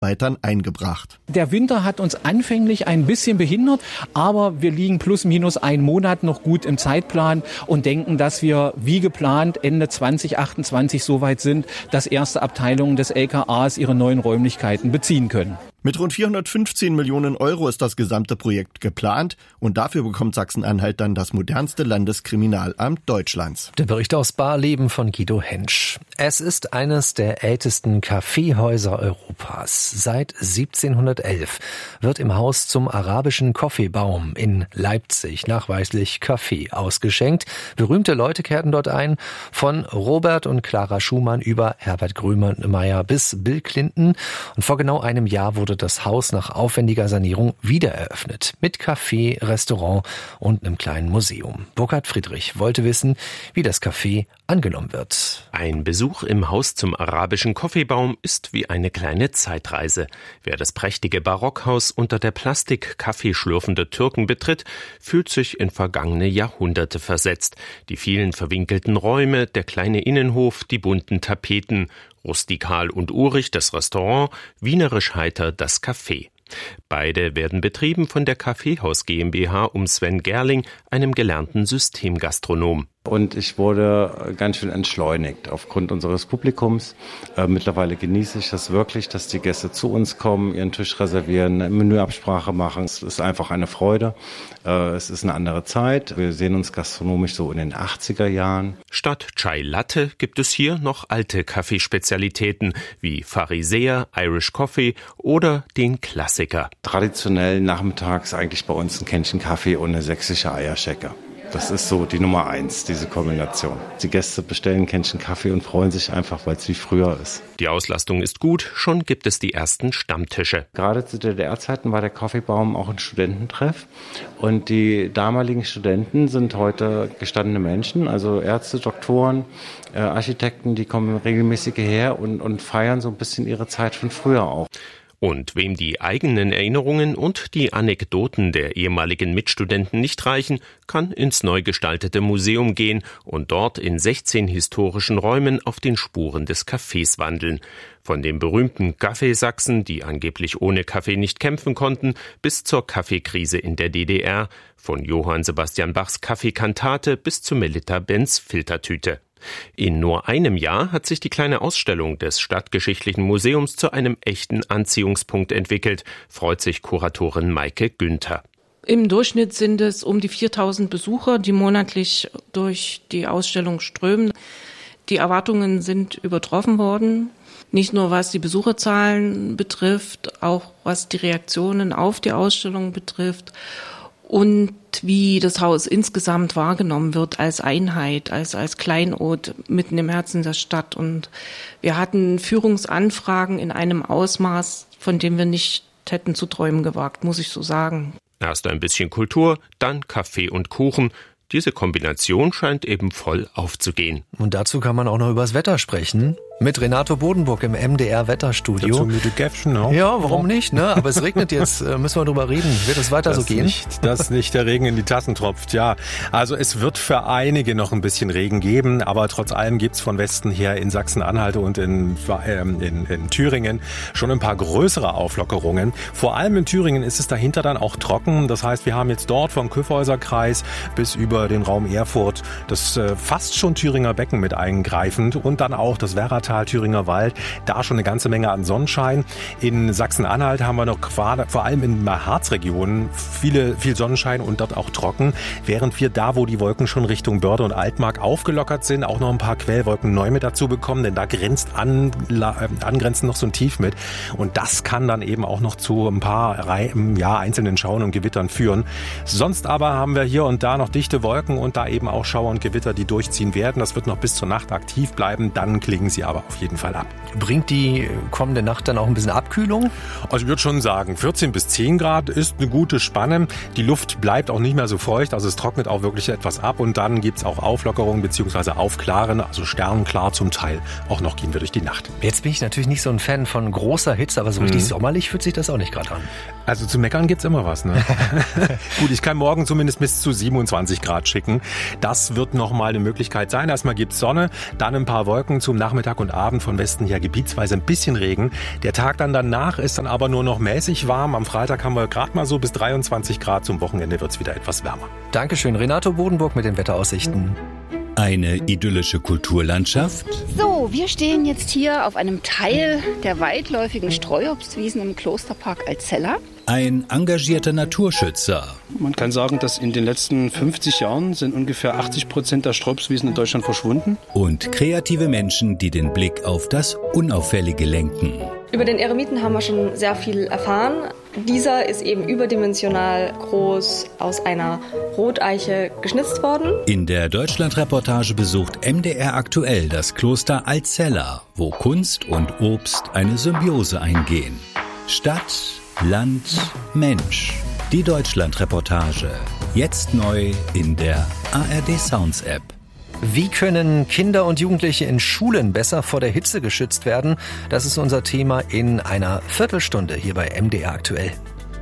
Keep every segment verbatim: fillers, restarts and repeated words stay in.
Mitarbeitern eingebracht. Der Winter hat uns anfänglich ein bisschen behindert, aber wir liegen plus minus einen Monat noch gut im Zeitplan und denken, dass wir wie geplant Ende zwanzig achtundzwanzig so weit sind, dass erste Abteilungen des L K As ihre neuen Räumlichkeiten beziehen können. Mit rund vierhundertfünfzehn Millionen Euro ist das gesamte Projekt geplant und dafür bekommt Sachsen-Anhalt dann das modernste Landeskriminalamt Deutschlands. Der Bericht aus Barleben von Guido Hensch. Es ist eines der ältesten Kaffeehäuser Europas. Seit siebzehnhundertelf wird im Haus zum arabischen Kaffeebaum in Leipzig nachweislich Kaffee ausgeschenkt. Berühmte Leute kehrten dort ein, von Robert und Clara Schumann über Herbert Grönemeyer bis Bill Clinton. Und vor genau einem Jahr wurde das Haus nach aufwendiger Sanierung wiedereröffnet. Mit Café, Restaurant und einem kleinen Museum. Burkhard Friedrich wollte wissen, wie das Café angenommen wird. Ein Besuch im Haus zum arabischen Kaffeebaum ist wie eine kleine Zeitreise. Wer das prächtige Barockhaus unter der Plastik-Kaffee schlürfende Türken betritt, fühlt sich in vergangene Jahrhunderte versetzt. Die vielen verwinkelten Räume, der kleine Innenhof, die bunten Tapeten, rustikal und urig das Restaurant, wienerisch heiter das Café. Beide werden betrieben von der Kaffeehaus GmbH um Sven Gerling, einem gelernten Systemgastronom. Und ich wurde ganz schön entschleunigt aufgrund unseres Publikums. Äh, mittlerweile genieße ich das wirklich, dass die Gäste zu uns kommen, ihren Tisch reservieren, eine Menüabsprache machen. Es ist einfach eine Freude. Äh, es ist eine andere Zeit. Wir sehen uns gastronomisch so in den achtziger Jahren. Statt Chai Latte gibt es hier noch alte Kaffeespezialitäten wie Pharisäer, Irish Coffee oder den Klassiker. Traditionell nachmittags eigentlich bei uns ein Kännchen Kaffee und eine sächsische Eierschecke. Das ist so die Nummer eins, diese Kombination. Die Gäste bestellen ein Kännchen Kaffee und freuen sich einfach, weil es wie früher ist. Die Auslastung ist gut, schon gibt es die ersten Stammtische. Gerade zu D D R-Zeiten war der Kaffeebaum auch ein Studententreff. Und die damaligen Studenten sind heute gestandene Menschen, also Ärzte, Doktoren, äh, Architekten, die kommen regelmäßig hierher und, und feiern so ein bisschen ihre Zeit von früher auf. Und wem die eigenen Erinnerungen und die Anekdoten der ehemaligen Mitstudenten nicht reichen, kann ins neu gestaltete Museum gehen und dort in sechzehn historischen Räumen auf den Spuren des Kaffees wandeln. Von den berühmten Kaffeesachsen, die angeblich ohne Kaffee nicht kämpfen konnten, bis zur Kaffeekrise in der D D R, von Johann Sebastian Bachs Kaffeekantate bis zu Melitta Benz Filtertüte. In nur einem Jahr hat sich die kleine Ausstellung des Stadtgeschichtlichen Museums zu einem echten Anziehungspunkt entwickelt, freut sich Kuratorin Maike Günther. Im Durchschnitt sind es um die viertausend Besucher, die monatlich durch die Ausstellung strömen. Die Erwartungen sind übertroffen worden, nicht nur was die Besucherzahlen betrifft, auch was die Reaktionen auf die Ausstellung betrifft. Und wie das Haus insgesamt wahrgenommen wird als Einheit, als, als Kleinod mitten im Herzen der Stadt. Und wir hatten Führungsanfragen in einem Ausmaß, von dem wir nicht hätten zu träumen gewagt, muss ich so sagen. Erst ein bisschen Kultur, dann Kaffee und Kuchen. Diese Kombination scheint eben voll aufzugehen. Und dazu kann man auch noch über das Wetter sprechen. Mit Renato Bodenburg im M D R-Wetterstudio. Dazu müde Gäffchen, ne? Ja, warum nicht, ne? Aber es regnet jetzt, müssen wir drüber reden. Wird es weiter das so gehen? Nicht, dass nicht der Regen in die Tassen tropft, ja. Also es wird für einige noch ein bisschen Regen geben, aber trotz allem gibt's von Westen her in Sachsen-Anhalt und in, ähm, in, in Thüringen schon ein paar größere Auflockerungen. Vor allem in Thüringen ist es dahinter dann auch trocken. Das heißt, wir haben jetzt dort vom Kyffhäuser-Kreis bis über den Raum Erfurt das äh, fast schon Thüringer Becken mit eingreifend und dann auch das Werratal, Thüringer Wald, da schon eine ganze Menge an Sonnenschein. In Sachsen-Anhalt haben wir noch gerade, vor allem in der Harzregion, viele, viel Sonnenschein und dort auch trocken, während wir da, wo die Wolken schon Richtung Börde und Altmark aufgelockert sind, auch noch ein paar Quellwolken neu mit dazu bekommen, denn da grenzt an, äh, angrenzen noch so ein Tief mit und das kann dann eben auch noch zu ein paar ja, einzelnen Schauern und Gewittern führen. Sonst aber haben wir hier und da noch dichte Wolken und da eben auch Schauer und Gewitter, die durchziehen werden. Das wird noch bis zur Nacht aktiv bleiben, dann klingen sie aber auf jeden Fall ab. Bringt die kommende Nacht dann auch ein bisschen Abkühlung? Also ich würde schon sagen, vierzehn bis zehn Grad ist eine gute Spanne. Die Luft bleibt auch nicht mehr so feucht, also es trocknet auch wirklich etwas ab und dann gibt es auch Auflockerungen bzw. Aufklaren, also sternenklar zum Teil. Auch noch gehen wir durch die Nacht. Jetzt bin ich natürlich nicht so ein Fan von großer Hitze, aber so richtig mhm. sommerlich fühlt sich das auch nicht gerade an. Also zu meckern gibt's immer was, ne? Gut, ich kann morgen zumindest bis zu siebenundzwanzig Grad schicken. Das wird nochmal eine Möglichkeit sein. Erstmal gibt's Sonne, dann ein paar Wolken zum Nachmittag und Abend von Westen her gebietsweise ein bisschen Regen. Der Tag dann danach ist dann aber nur noch mäßig warm. Am Freitag haben wir gerade mal so bis dreiundzwanzig Grad. Zum Wochenende wird es wieder etwas wärmer. Dankeschön, Renato Bodenburg mit den Wetteraussichten. Eine idyllische Kulturlandschaft? So, wir stehen jetzt hier auf einem Teil der weitläufigen Streuobstwiesen im Klosterpark Alzella. Ein engagierter Naturschützer. Man kann sagen, dass in den letzten fünfzig Jahren sind ungefähr achtzig Prozent der Streuobstwiesen in Deutschland verschwunden. Und kreative Menschen, die den Blick auf das Unauffällige lenken. Über den Eremiten haben wir schon sehr viel erfahren. Dieser ist eben überdimensional groß aus einer Roteiche geschnitzt worden. In der Deutschlandreportage besucht M D R aktuell das Kloster Alzella, wo Kunst und Obst eine Symbiose eingehen. Stadt, Land, Mensch. Die Deutschlandreportage. Jetzt neu in der A R D Sounds App. Wie können Kinder und Jugendliche in Schulen besser vor der Hitze geschützt werden? Das ist unser Thema in einer Viertelstunde hier bei M D R aktuell.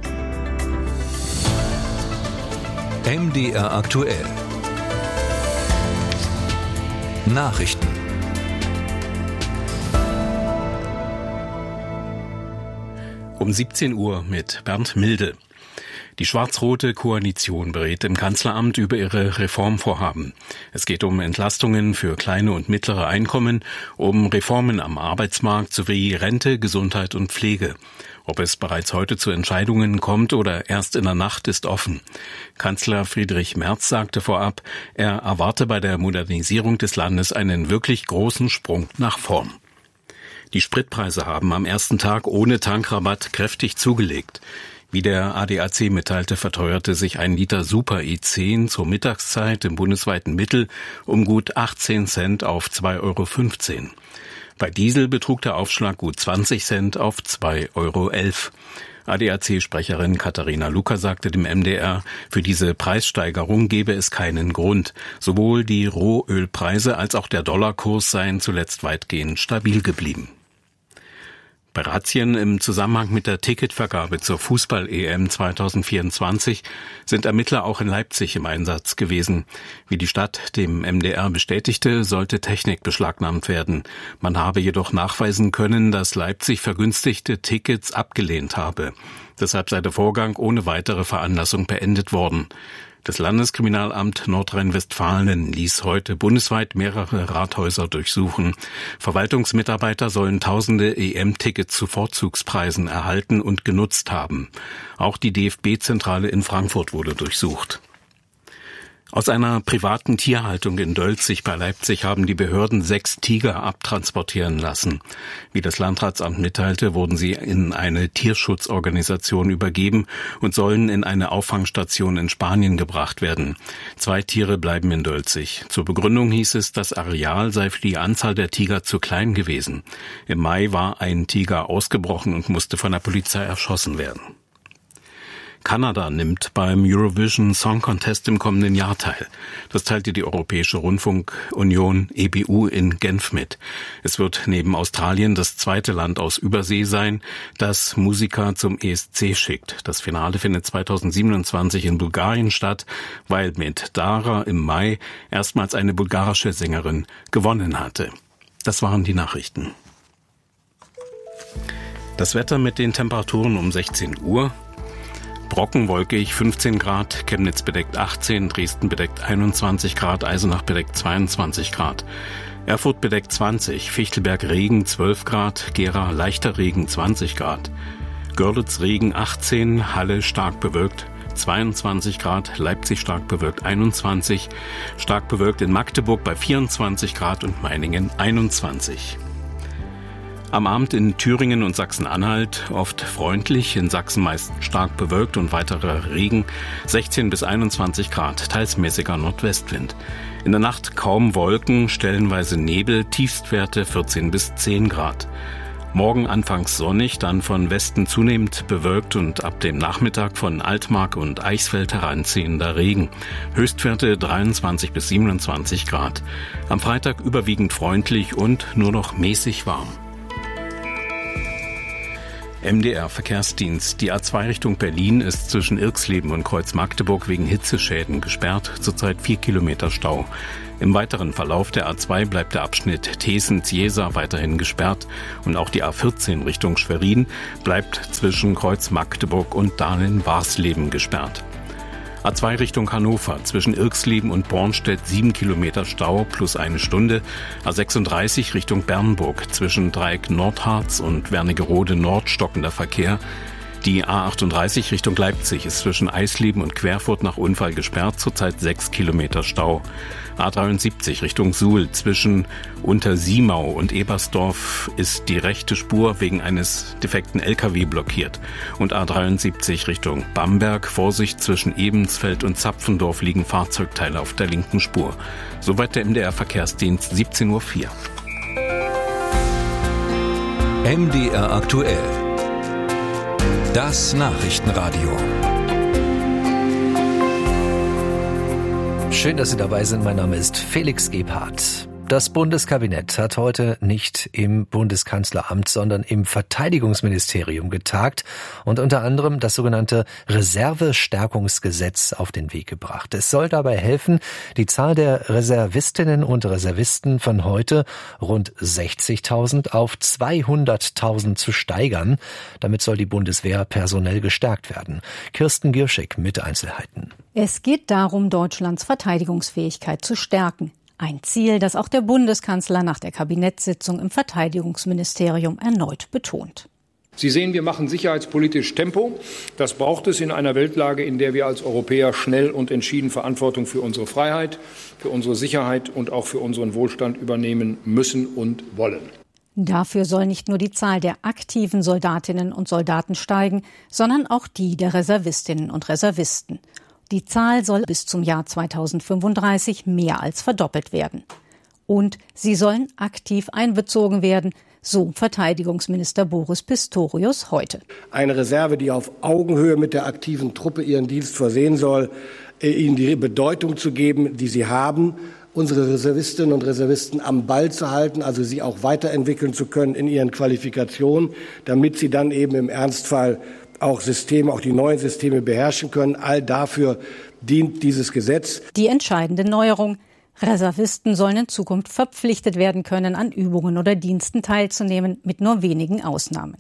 M D R aktuell. Nachrichten. Um siebzehn Uhr mit Bernd Milde. Die schwarz-rote Koalition berät im Kanzleramt über ihre Reformvorhaben. Es geht um Entlastungen für kleine und mittlere Einkommen, um Reformen am Arbeitsmarkt sowie Rente, Gesundheit und Pflege. Ob es bereits heute zu Entscheidungen kommt oder erst in der Nacht, ist offen. Kanzler Friedrich Merz sagte vorab, er erwarte bei der Modernisierung des Landes einen wirklich großen Sprung nach vorn. Die Spritpreise haben am ersten Tag ohne Tankrabatt kräftig zugelegt. Wie der A D A C mitteilte, verteuerte sich ein Liter Super E zehn zur Mittagszeit im bundesweiten Mittel um gut achtzehn Cent auf zwei Euro fünfzehn. Bei Diesel betrug der Aufschlag gut zwanzig Cent auf zwei Euro elf. A D A C-Sprecherin Katharina Luca sagte dem M D R, für diese Preissteigerung gebe es keinen Grund. Sowohl die Rohölpreise als auch der Dollarkurs seien zuletzt weitgehend stabil geblieben. Bei Razzien im Zusammenhang mit der Ticketvergabe zur Fußball-E M zwanzig vierundzwanzig sind Ermittler auch in Leipzig im Einsatz gewesen. Wie die Stadt dem M D R bestätigte, sollte Technik beschlagnahmt werden. Man habe jedoch nachweisen können, dass Leipzig vergünstigte Tickets abgelehnt habe. Deshalb sei der Vorgang ohne weitere Veranlassung beendet worden. Das Landeskriminalamt Nordrhein-Westfalen ließ heute bundesweit mehrere Rathäuser durchsuchen. Verwaltungsmitarbeiter sollen tausende E M-Tickets zu Vorzugspreisen erhalten und genutzt haben. Auch die D F B-Zentrale in Frankfurt wurde durchsucht. Aus einer privaten Tierhaltung in Dölzig bei Leipzig haben die Behörden sechs Tiger abtransportieren lassen. Wie das Landratsamt mitteilte, wurden sie in eine Tierschutzorganisation übergeben und sollen in eine Auffangstation in Spanien gebracht werden. Zwei Tiere bleiben in Dölzig. Zur Begründung hieß es, das Areal sei für die Anzahl der Tiger zu klein gewesen. Im Mai war ein Tiger ausgebrochen und musste von der Polizei erschossen werden. Kanada nimmt beim Eurovision Song Contest im kommenden Jahr teil. Das teilte die Europäische Rundfunkunion E B U in Genf mit. Es wird neben Australien das zweite Land aus Übersee sein, das Musiker zum E S C schickt. Das Finale findet zweitausendsiebenundzwanzig in Bulgarien statt, weil mit Dara im Mai erstmals eine bulgarische Sängerin gewonnen hatte. Das waren die Nachrichten. Das Wetter mit den Temperaturen um sechzehn Uhr. Brocken wolkig fünfzehn Grad, Chemnitz bedeckt achtzehn, Dresden bedeckt einundzwanzig Grad, Eisenach bedeckt zweiundzwanzig Grad, Erfurt bedeckt zwanzig, Fichtelberg Regen zwölf Grad, Gera leichter Regen zwanzig Grad, Görlitz Regen achtzehn, Halle stark bewölkt zweiundzwanzig Grad, Leipzig stark bewölkt einundzwanzig, stark bewölkt in Magdeburg bei vierundzwanzig Grad und Meiningen einundzwanzig. Am Abend in Thüringen und Sachsen-Anhalt oft freundlich, in Sachsen meist stark bewölkt und weiterer Regen, sechzehn bis einundzwanzig Grad, teils mäßiger Nordwestwind. In der Nacht kaum Wolken, stellenweise Nebel, Tiefstwerte vierzehn bis zehn Grad. Morgen anfangs sonnig, dann von Westen zunehmend bewölkt und ab dem Nachmittag von Altmark und Eichsfeld heranziehender Regen. Höchstwerte dreiundzwanzig bis siebenundzwanzig Grad. Am Freitag überwiegend freundlich und nur noch mäßig warm. M D R Verkehrsdienst. Die A zwei Richtung Berlin ist zwischen Irxleben und Kreuz-Magdeburg wegen Hitzeschäden gesperrt. Zurzeit vier Kilometer Stau. Im weiteren Verlauf der A zwei bleibt der Abschnitt Thesens-Jeser weiterhin gesperrt. Und auch die A vierzehn Richtung Schwerin bleibt zwischen Kreuz-Magdeburg und Dahlem-Warsleben gesperrt. A zwei Richtung Hannover, zwischen Irxleben und Bornstedt sieben Kilometer Stau plus eine Stunde. A sechsunddreißig Richtung Bernburg, zwischen Dreieck Nordharz und Wernigerode Nord stockender Verkehr. Die A achtunddreißig Richtung Leipzig ist zwischen Eisleben und Querfurt nach Unfall gesperrt, zurzeit sechs Kilometer Stau. A dreiundsiebzig Richtung Suhl, zwischen Untersiemau und Ebersdorf ist die rechte Spur wegen eines defekten L K W blockiert. Und A dreiundsiebzig Richtung Bamberg, Vorsicht, zwischen Ebensfeld und Zapfendorf liegen Fahrzeugteile auf der linken Spur. Soweit der M D R Verkehrsdienst, siebzehn Uhr vier. M D R aktuell. Das Nachrichtenradio. Schön, dass Sie dabei sind. Mein Name ist Felix Gebhardt. Das Bundeskabinett hat heute nicht im Bundeskanzleramt, sondern im Verteidigungsministerium getagt und unter anderem das sogenannte Reservestärkungsgesetz auf den Weg gebracht. Es soll dabei helfen, die Zahl der Reservistinnen und Reservisten von heute rund sechzigtausend auf zweihunderttausend zu steigern. Damit soll die Bundeswehr personell gestärkt werden. Kirsten Gierschig mit Einzelheiten. Es geht darum, Deutschlands Verteidigungsfähigkeit zu stärken. Ein Ziel, das auch der Bundeskanzler nach der Kabinettssitzung im Verteidigungsministerium erneut betont. Sie sehen, wir machen sicherheitspolitisch Tempo. Das braucht es in einer Weltlage, in der wir als Europäer schnell und entschieden Verantwortung für unsere Freiheit, für unsere Sicherheit und auch für unseren Wohlstand übernehmen müssen und wollen. Dafür soll nicht nur die Zahl der aktiven Soldatinnen und Soldaten steigen, sondern auch die der Reservistinnen und Reservisten. Die Zahl soll bis zum Jahr zweitausendfünfunddreißig mehr als verdoppelt werden. Und sie sollen aktiv einbezogen werden, so Verteidigungsminister Boris Pistorius heute. Eine Reserve, die auf Augenhöhe mit der aktiven Truppe ihren Dienst versehen soll, ihnen die Bedeutung zu geben, die sie haben, unsere Reservistinnen und Reservisten am Ball zu halten, also sie auch weiterentwickeln zu können in ihren Qualifikationen, damit sie dann eben im Ernstfall auch Systeme, auch die neuen Systeme beherrschen können. All dafür dient dieses Gesetz. Die entscheidende Neuerung: Reservisten sollen in Zukunft verpflichtet werden können, an Übungen oder Diensten teilzunehmen, mit nur wenigen Ausnahmen.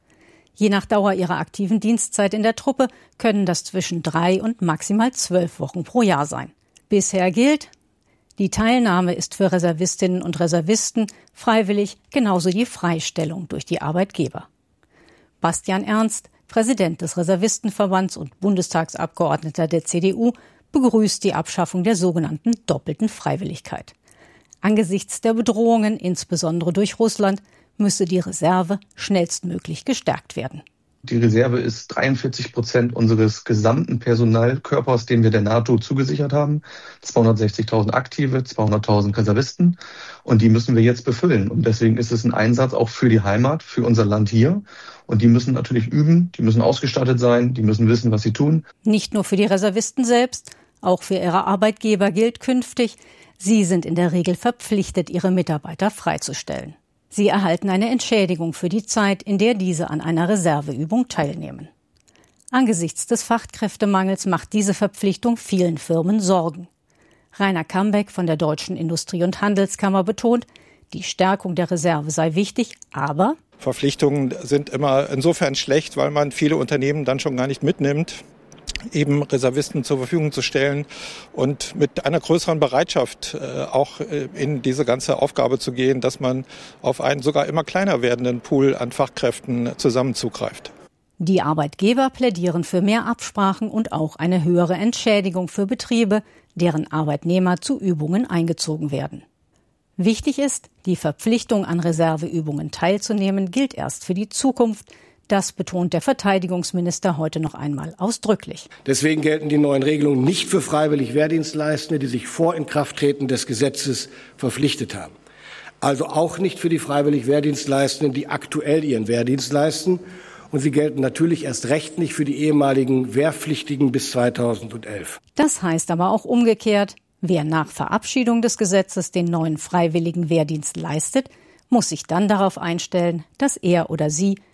Je nach Dauer ihrer aktiven Dienstzeit in der Truppe können das zwischen drei und maximal zwölf Wochen pro Jahr sein. Bisher gilt: Die Teilnahme ist für Reservistinnen und Reservisten freiwillig, genauso die Freistellung durch die Arbeitgeber. Bastian Ernst, Präsident des Reservistenverbands und Bundestagsabgeordneter der C D U, begrüßt die Abschaffung der sogenannten doppelten Freiwilligkeit. Angesichts der Bedrohungen, insbesondere durch Russland, müsse die Reserve schnellstmöglich gestärkt werden. Die Reserve ist dreiundvierzig Prozent unseres gesamten Personalkörpers, den wir der NATO zugesichert haben. zweihundertsechzigtausend aktive, zweihunderttausend Reservisten. Und die müssen wir jetzt befüllen. Und deswegen ist es ein Einsatz auch für die Heimat, für unser Land hier. Und die müssen natürlich üben, die müssen ausgestattet sein, die müssen wissen, was sie tun. Nicht nur für die Reservisten selbst, auch für ihre Arbeitgeber gilt künftig: Sie sind in der Regel verpflichtet, ihre Mitarbeiter freizustellen. Sie erhalten eine Entschädigung für die Zeit, in der diese an einer Reserveübung teilnehmen. Angesichts des Fachkräftemangels macht diese Verpflichtung vielen Firmen Sorgen. Rainer Kambeck von der Deutschen Industrie- und Handelskammer betont, die Stärkung der Reserve sei wichtig, aber Verpflichtungen sind immer insofern schlecht, weil man viele Unternehmen dann schon gar nicht mitnimmt, eben Reservisten zur Verfügung zu stellen und mit einer größeren Bereitschaft äh, auch äh, in diese ganze Aufgabe zu gehen, dass man auf einen sogar immer kleiner werdenden Pool an Fachkräften zusammen zugreift. Die Arbeitgeber plädieren für mehr Absprachen und auch eine höhere Entschädigung für Betriebe, deren Arbeitnehmer zu Übungen eingezogen werden. Wichtig ist, die Verpflichtung, an Reserveübungen teilzunehmen, gilt erst für die Zukunft. Das betont der Verteidigungsminister heute noch einmal ausdrücklich. Deswegen gelten die neuen Regelungen nicht für freiwillig Wehrdienstleistende, die sich vor Inkrafttreten des Gesetzes verpflichtet haben. Also auch nicht für die freiwillig Wehrdienstleistenden, die aktuell ihren Wehrdienst leisten. Und sie gelten natürlich erst recht nicht für die ehemaligen Wehrpflichtigen bis zweitausendelf. Das heißt aber auch umgekehrt: Wer nach Verabschiedung des Gesetzes den neuen freiwilligen Wehrdienst leistet, muss sich dann darauf einstellen, dass er oder sie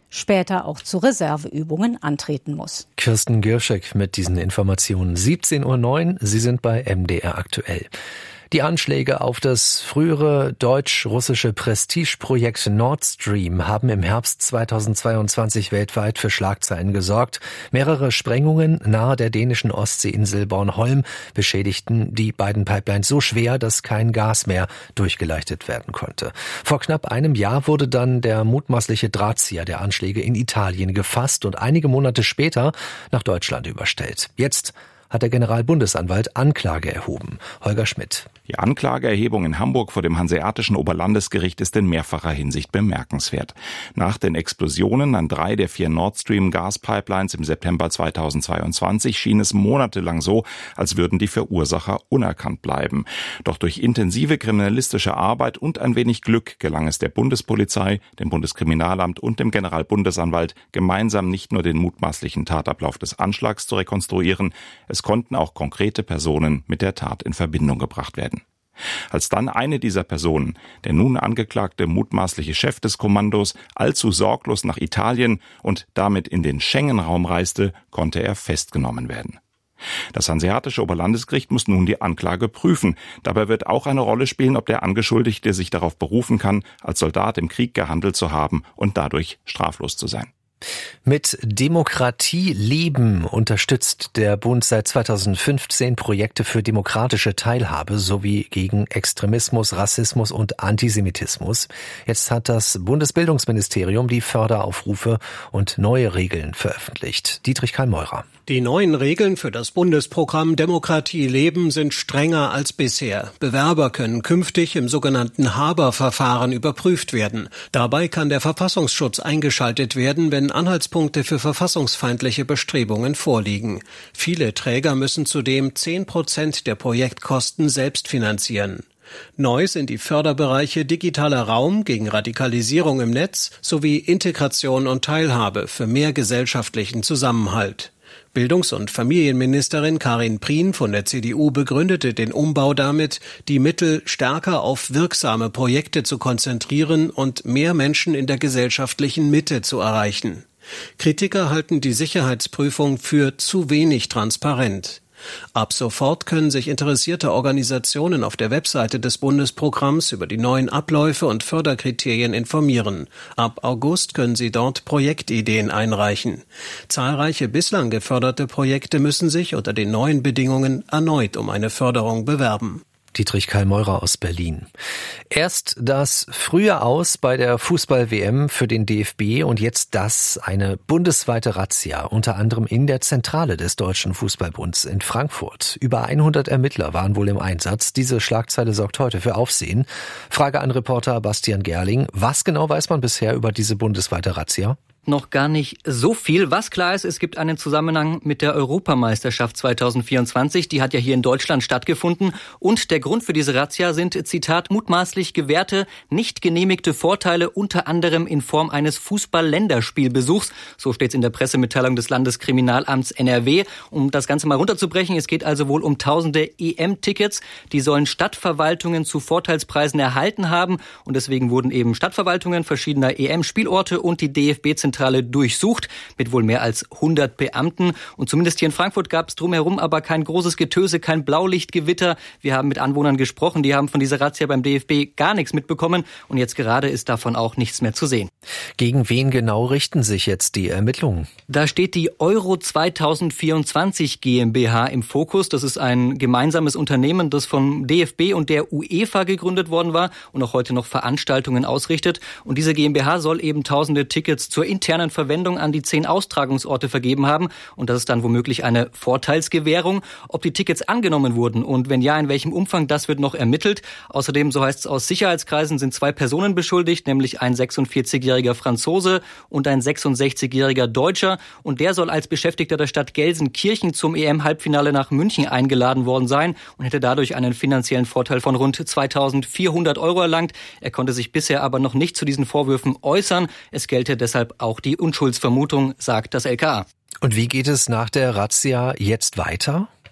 später auch zu Reserveübungen antreten muss. Kirsten Girschek mit diesen Informationen. siebzehn Uhr neun, Sie sind bei M D R aktuell. Die Anschläge auf das frühere deutsch-russische Prestigeprojekt Nord Stream haben im Herbst zweitausendzweiundzwanzig weltweit für Schlagzeilen gesorgt. Mehrere Sprengungen nahe der dänischen Ostseeinsel Bornholm beschädigten die beiden Pipelines so schwer, dass kein Gas mehr durchgeleitet werden konnte. Vor knapp einem Jahr wurde dann der mutmaßliche Drahtzieher der Anschläge in Italien gefasst und einige Monate später nach Deutschland überstellt. Jetzt hat der Generalbundesanwalt Anklage erhoben. Holger Schmidt. Die Anklageerhebung in Hamburg vor dem Hanseatischen Oberlandesgericht ist in mehrfacher Hinsicht bemerkenswert. Nach den Explosionen an drei der vier Nord Stream Gaspipelines im September zweitausendzweiundzwanzig schien es monatelang so, als würden die Verursacher unerkannt bleiben. Doch durch intensive kriminalistische Arbeit und ein wenig Glück gelang es der Bundespolizei, dem Bundeskriminalamt und dem Generalbundesanwalt, gemeinsam nicht nur den mutmaßlichen Tatablauf des Anschlags zu rekonstruieren, es konnten auch konkrete Personen mit der Tat in Verbindung gebracht werden. Als dann eine dieser Personen, der nun angeklagte mutmaßliche Chef des Kommandos, allzu sorglos nach Italien und damit in den Schengen-Raum reiste, konnte er festgenommen werden. Das Hanseatische Oberlandesgericht muss nun die Anklage prüfen. Dabei wird auch eine Rolle spielen, ob der Angeschuldigte sich darauf berufen kann, als Soldat im Krieg gehandelt zu haben und dadurch straflos zu sein. Mit Demokratie leben unterstützt der Bund seit zweitausendfünfzehn Projekte für demokratische Teilhabe sowie gegen Extremismus, Rassismus und Antisemitismus. Jetzt hat das Bundesbildungsministerium die Förderaufrufe und neue Regeln veröffentlicht. Dietrich Karl-Meurer. Die neuen Regeln für das Bundesprogramm Demokratie leben sind strenger als bisher. Bewerber können künftig im sogenannten Haber-Verfahren überprüft werden. Dabei kann der Verfassungsschutz eingeschaltet werden, wenn Anhaltspunkte für verfassungsfeindliche Bestrebungen vorliegen. Viele Träger müssen zudem zehn Prozent der Projektkosten selbst finanzieren. Neu sind die Förderbereiche digitaler Raum gegen Radikalisierung im Netz sowie Integration und Teilhabe für mehr gesellschaftlichen Zusammenhalt. Bildungs- und Familienministerin Karin Prien von der C D U begründete den Umbau damit, die Mittel stärker auf wirksame Projekte zu konzentrieren und mehr Menschen in der gesellschaftlichen Mitte zu erreichen. Kritiker halten die Sicherheitsprüfung für zu wenig transparent. Ab sofort können sich interessierte Organisationen auf der Webseite des Bundesprogramms über die neuen Abläufe und Förderkriterien informieren. Ab August können sie dort Projektideen einreichen. Zahlreiche bislang geförderte Projekte müssen sich unter den neuen Bedingungen erneut um eine Förderung bewerben. Dietrich Karl-Meurer aus Berlin. Erst das frühe Aus bei der Fußball-W M für den D F B und jetzt das, eine bundesweite Razzia, unter anderem in der Zentrale des Deutschen Fußballbunds in Frankfurt. Über hundert Ermittler waren wohl im Einsatz. Diese Schlagzeile sorgt heute für Aufsehen. Frage an Reporter Bastian Gerling. Was genau weiß man bisher über diese bundesweite Razzia? Noch gar nicht so viel. Was klar ist, es gibt einen Zusammenhang mit der Europameisterschaft zweitausendvierundzwanzig. Die hat ja hier in Deutschland stattgefunden. Und der Grund für diese Razzia sind, Zitat, mutmaßlich gewährte, nicht genehmigte Vorteile, unter anderem in Form eines Fußball-Länderspielbesuchs. So steht es in der Pressemitteilung des Landeskriminalamts N R W. Um das Ganze mal runterzubrechen, es geht also wohl um tausende E M-Tickets. Die sollen Stadtverwaltungen zu Vorteilspreisen erhalten haben. Und deswegen wurden eben Stadtverwaltungen verschiedener E M-Spielorte und die D F B-Zentrale durchsucht mit wohl mehr als hundert Beamten. Und zumindest hier in Frankfurt gab es drumherum aber kein großes Getöse, kein Blaulichtgewitter. Wir haben mit Anwohnern gesprochen, die haben von dieser Razzia beim D F B gar nichts mitbekommen. Und jetzt gerade ist davon auch nichts mehr zu sehen. Gegen wen genau richten sich jetzt die Ermittlungen? Da steht die Euro zweitausendvierundzwanzig GmbH im Fokus. Das ist ein gemeinsames Unternehmen, das vom D F B und der UEFA gegründet worden war und auch heute noch Veranstaltungen ausrichtet. Und diese GmbH soll eben tausende Tickets zur internen Verwendung an die zehn Austragungsorte vergeben haben. Und das ist dann womöglich eine Vorteilsgewährung. Ob die Tickets angenommen wurden und wenn ja, in welchem Umfang, das wird noch ermittelt. Außerdem, so heißt es aus Sicherheitskreisen, sind zwei Personen beschuldigt, nämlich ein sechsundvierzigjähriger Franzose und ein sechsundsechzigjähriger Deutscher. Und der soll als Beschäftigter der Stadt Gelsenkirchen zum E M-Halbfinale nach München eingeladen worden sein und hätte dadurch einen finanziellen Vorteil von rund zweitausendvierhundert Euro erlangt. Er konnte sich bisher aber noch nicht zu diesen Vorwürfen äußern. Es gelte deshalb auch die Unschuldsvermutung, sagt das L K A. Und wie geht es nach der Razzia jetzt weiter?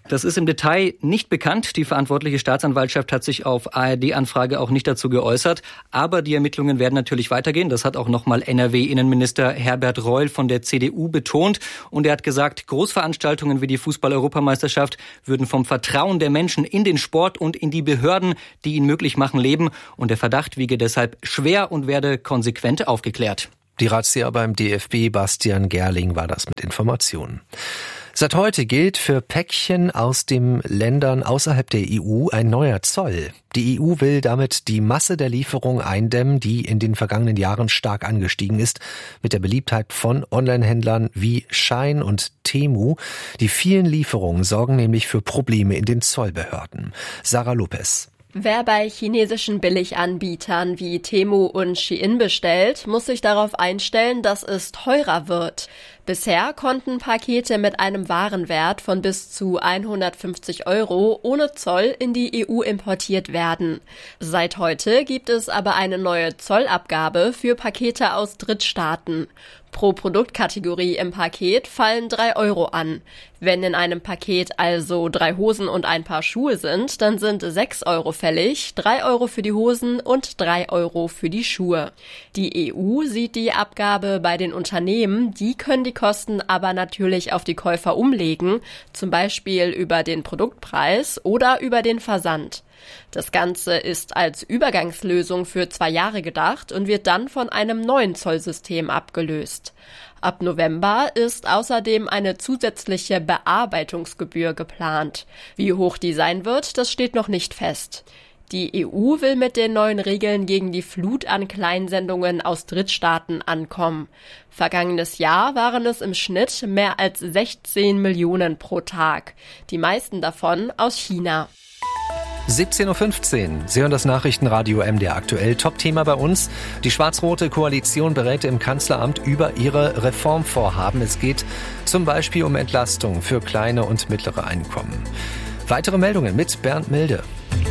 Das ist im Detail nicht bekannt. Die verantwortliche Staatsanwaltschaft hat sich auf A R D-Anfrage auch nicht dazu geäußert. Aber die Ermittlungen werden natürlich weitergehen. Das hat auch nochmal N R W-Innenminister Herbert Reul von der C D U betont. Und er hat gesagt, Großveranstaltungen wie die Fußball-Europameisterschaft würden vom Vertrauen der Menschen in den Sport und in die Behörden, die ihn möglich machen, leben. Und der Verdacht wiege deshalb schwer und werde konsequent aufgeklärt. Die Razzia beim D F B, Bastian Gerling war das mit Informationen. Seit heute gilt für Päckchen aus den Ländern außerhalb der E U ein neuer Zoll. Die E U will damit die Masse der Lieferung eindämmen, die in den vergangenen Jahren stark angestiegen ist, mit der Beliebtheit von Onlinehändlern wie Shein und Temu. Die vielen Lieferungen sorgen nämlich für Probleme in den Zollbehörden. Sarah Lopez. Wer bei chinesischen Billiganbietern wie Temu und Shein bestellt, muss sich darauf einstellen, dass es teurer wird. Bisher konnten Pakete mit einem Warenwert von bis zu hundertfünfzig Euro ohne Zoll in die E U importiert werden. Seit heute gibt es aber eine neue Zollabgabe für Pakete aus Drittstaaten. Pro Produktkategorie im Paket fallen drei Euro an. Wenn in einem Paket also drei Hosen und ein Paar Schuhe sind, dann sind sechs Euro fällig, drei Euro für die Hosen und drei Euro für die Schuhe. Die E U sieht die Abgabe bei den Unternehmen, die können die Kosten aber natürlich auf die Käufer umlegen, zum Beispiel über den Produktpreis oder über den Versand. Das Ganze ist als Übergangslösung für zwei Jahre gedacht und wird dann von einem neuen Zollsystem abgelöst. Ab November ist außerdem eine zusätzliche Bearbeitungsgebühr geplant. Wie hoch die sein wird, das steht noch nicht fest. Die E U will mit den neuen Regeln gegen die Flut an Kleinsendungen aus Drittstaaten ankommen. Vergangenes Jahr waren es im Schnitt mehr als sechzehn Millionen pro Tag. Die meisten davon aus China. siebzehn Uhr fünfzehn. Sie hören das Nachrichtenradio M D R aktuell. Top-Thema bei uns. Die schwarz-rote Koalition berät im Kanzleramt über ihre Reformvorhaben. Es geht zum Beispiel um Entlastung für kleine und mittlere Einkommen. Weitere Meldungen mit Bernd Milde.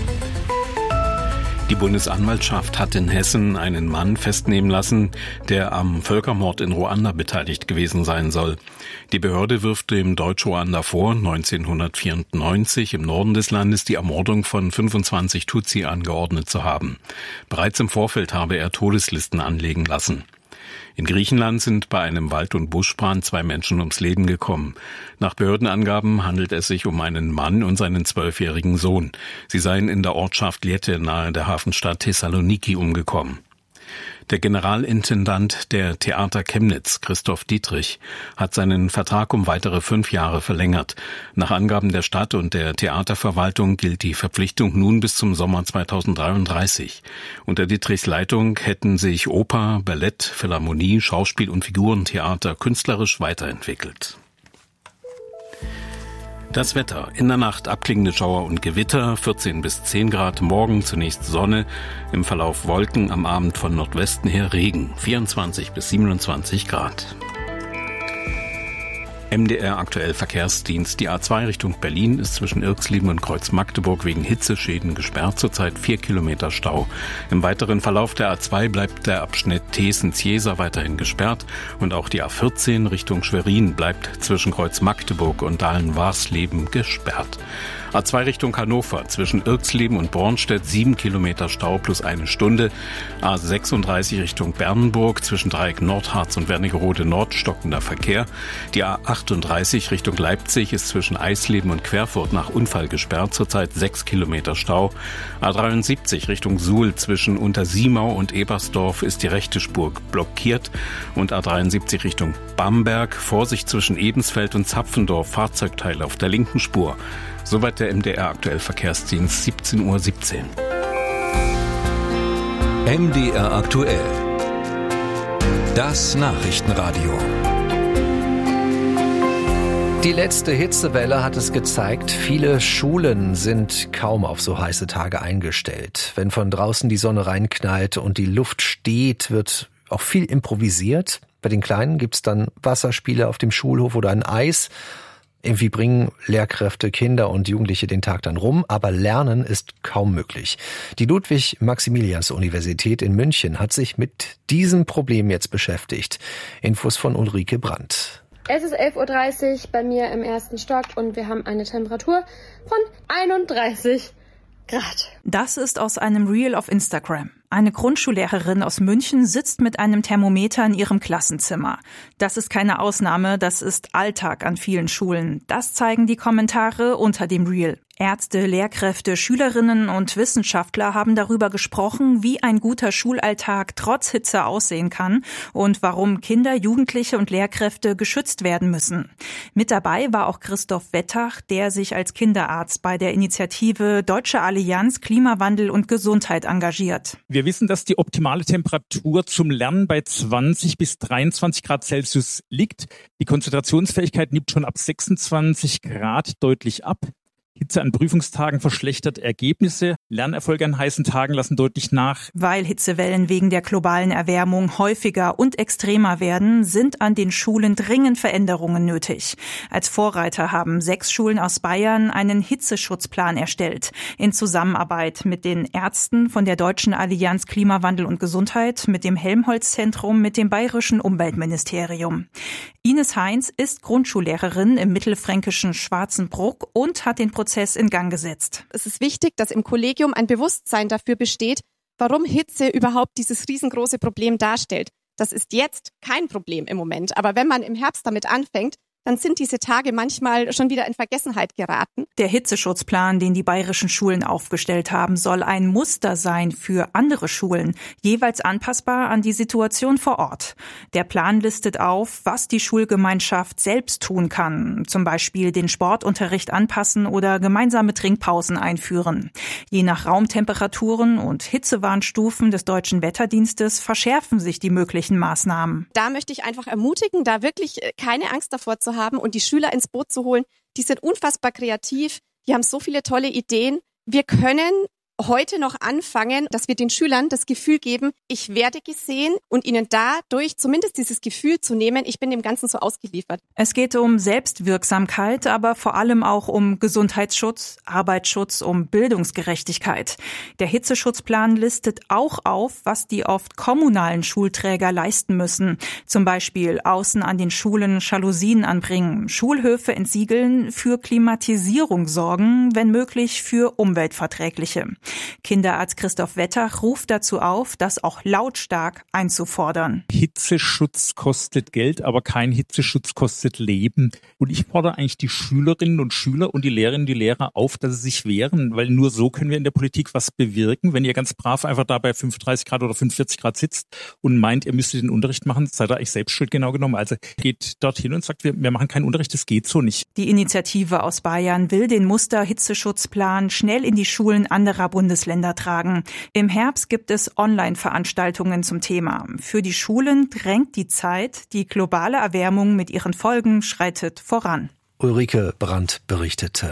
Die Bundesanwaltschaft hat in Hessen einen Mann festnehmen lassen, der am Völkermord in Ruanda beteiligt gewesen sein soll. Die Behörde wirft dem Deutsch-Ruanda vor, neunzehnhundertvierundneunzig im Norden des Landes die Ermordung von fünfundzwanzig Tutsi angeordnet zu haben. Bereits im Vorfeld habe er Todeslisten anlegen lassen. In Griechenland sind bei einem Wald- und Buschbrand zwei Menschen ums Leben gekommen. Nach Behördenangaben handelt es sich um einen Mann und seinen zwölfjährigen Sohn. Sie seien in der Ortschaft Liete nahe der Hafenstadt Thessaloniki umgekommen. Der Generalintendant der Theater Chemnitz, Christoph Dietrich, hat seinen Vertrag um weitere fünf Jahre verlängert. Nach Angaben der Stadt und der Theaterverwaltung gilt die Verpflichtung nun bis zum Sommer zweitausenddreiunddreißig. Unter Dietrichs Leitung hätten sich Oper, Ballett, Philharmonie, Schauspiel und Figurentheater künstlerisch weiterentwickelt. Das Wetter. In der Nacht abklingende Schauer und Gewitter, vierzehn bis zehn Grad, morgen zunächst Sonne, im Verlauf Wolken, am Abend von Nordwesten her Regen, vierundzwanzig bis siebenundzwanzig Grad. M D R aktuell Verkehrsdienst. Die A zwei Richtung Berlin ist zwischen Irxleben und Kreuz Magdeburg wegen Hitzeschäden gesperrt, zurzeit vier Kilometer Stau. Im weiteren Verlauf der A zwei bleibt der Abschnitt Thesen-Ziesa weiterhin gesperrt und auch die A vierzehn Richtung Schwerin bleibt zwischen Kreuz Magdeburg und Dahlen-Warsleben gesperrt. A zwei Richtung Hannover zwischen Irxleben und Bornstedt sieben Kilometer Stau plus eine Stunde. A sechsunddreißig Richtung Bernburg zwischen Dreieck Nordharz und Wernigerode Nord stockender Verkehr. Die A achtunddreißig Richtung Leipzig ist zwischen Eisleben und Querfurt nach Unfall gesperrt, zurzeit sechs Kilometer Stau. A dreiundsiebzig Richtung Suhl zwischen Untersiemau und Ebersdorf ist die rechte Spur blockiert und A dreiundsiebzig Richtung Bamberg, Vorsicht zwischen Ebensfeld und Zapfendorf, Fahrzeugteile auf der linken Spur. Soweit der M D R aktuell Verkehrsdienst, siebzehn Uhr siebzehn. M D R aktuell. Das Nachrichtenradio. Die letzte Hitzewelle hat es gezeigt, viele Schulen sind kaum auf so heiße Tage eingestellt. Wenn von draußen die Sonne reinknallt und die Luft steht, wird auch viel improvisiert. Bei den Kleinen gibt's dann Wasserspiele auf dem Schulhof oder ein Eis. Irgendwie bringen Lehrkräfte, Kinder und Jugendliche den Tag dann rum, aber Lernen ist kaum möglich. Die Ludwig-Maximilians-Universität in München hat sich mit diesem Problem jetzt beschäftigt. Infos von Ulrike Brandt. Es ist elf Uhr dreißig bei mir im ersten Stock und wir haben eine Temperatur von einunddreißig Grad. Das ist aus einem Reel auf Instagram. Eine Grundschullehrerin aus München sitzt mit einem Thermometer in ihrem Klassenzimmer. Das ist keine Ausnahme, das ist Alltag an vielen Schulen. Das zeigen die Kommentare unter dem Reel. Ärzte, Lehrkräfte, Schülerinnen und Wissenschaftler haben darüber gesprochen, wie ein guter Schulalltag trotz Hitze aussehen kann und warum Kinder, Jugendliche und Lehrkräfte geschützt werden müssen. Mit dabei war auch Christoph Wettach, der sich als Kinderarzt bei der Initiative Deutsche Allianz Klimawandel und Gesundheit engagiert. Wir wissen, dass die optimale Temperatur zum Lernen bei zwanzig bis dreiundzwanzig Grad Celsius liegt. Die Konzentrationsfähigkeit nimmt schon ab sechsundzwanzig Grad deutlich ab. Hitze an Prüfungstagen verschlechtert Ergebnisse. Lernerfolge an heißen Tagen lassen deutlich nach. Weil Hitzewellen wegen der globalen Erwärmung häufiger und extremer werden, sind an den Schulen dringend Veränderungen nötig. Als Vorreiter haben sechs Schulen aus Bayern einen Hitzeschutzplan erstellt. In Zusammenarbeit mit den Ärzten von der Deutschen Allianz Klimawandel und Gesundheit, mit dem Helmholtz-Zentrum, mit dem Bayerischen Umweltministerium. Ines Heinz ist Grundschullehrerin im mittelfränkischen Schwarzenbruck und hat den Prozess in Gang gesetzt. Es ist wichtig, dass im Kollegium ein Bewusstsein dafür besteht, warum Hitze überhaupt dieses riesengroße Problem darstellt. Das ist jetzt kein Problem im Moment, aber wenn man im Herbst damit anfängt, dann sind diese Tage manchmal schon wieder in Vergessenheit geraten. Der Hitzeschutzplan, den die bayerischen Schulen aufgestellt haben, soll ein Muster sein für andere Schulen, jeweils anpassbar an die Situation vor Ort. Der Plan listet auf, was die Schulgemeinschaft selbst tun kann, zum Beispiel den Sportunterricht anpassen oder gemeinsame Trinkpausen einführen. Je nach Raumtemperaturen und Hitzewarnstufen des Deutschen Wetterdienstes verschärfen sich die möglichen Maßnahmen. Da möchte ich einfach ermutigen, da wirklich keine Angst davor zu haben, haben und die Schüler ins Boot zu holen. Die sind unfassbar kreativ, die haben so viele tolle Ideen. Wir können heute noch anfangen, dass wir den Schülern das Gefühl geben, ich werde gesehen und ihnen dadurch zumindest dieses Gefühl zu nehmen, ich bin dem Ganzen so ausgeliefert. Es geht um Selbstwirksamkeit, aber vor allem auch um Gesundheitsschutz, Arbeitsschutz, um Bildungsgerechtigkeit. Der Hitzeschutzplan listet auch auf, was die oft kommunalen Schulträger leisten müssen. Zum Beispiel außen an den Schulen Jalousien anbringen, Schulhöfe entsiegeln, für Klimatisierung sorgen, wenn möglich für umweltverträgliche. Kinderarzt Christoph Wettach ruft dazu auf, das auch lautstark einzufordern. Hitzeschutz kostet Geld, aber kein Hitzeschutz kostet Leben. Und ich fordere eigentlich die Schülerinnen und Schüler und die Lehrerinnen und die Lehrer auf, dass sie sich wehren, weil nur so können wir in der Politik was bewirken. Wenn ihr ganz brav einfach da bei fünfunddreißig Grad oder fünfundvierzig Grad sitzt und meint, ihr müsstet den Unterricht machen, seid ihr eigentlich selbst schuld, genau genommen. Also geht dorthin und sagt, wir, wir machen keinen Unterricht, das geht so nicht. Die Initiative aus Bayern will den Muster-Hitzeschutzplan schnell in die Schulen anderer Bundesländer tragen. Im Herbst gibt es Online-Veranstaltungen zum Thema. Für die Schulen drängt die Zeit. Die globale Erwärmung mit ihren Folgen schreitet voran. Ulrike Brandt berichtete.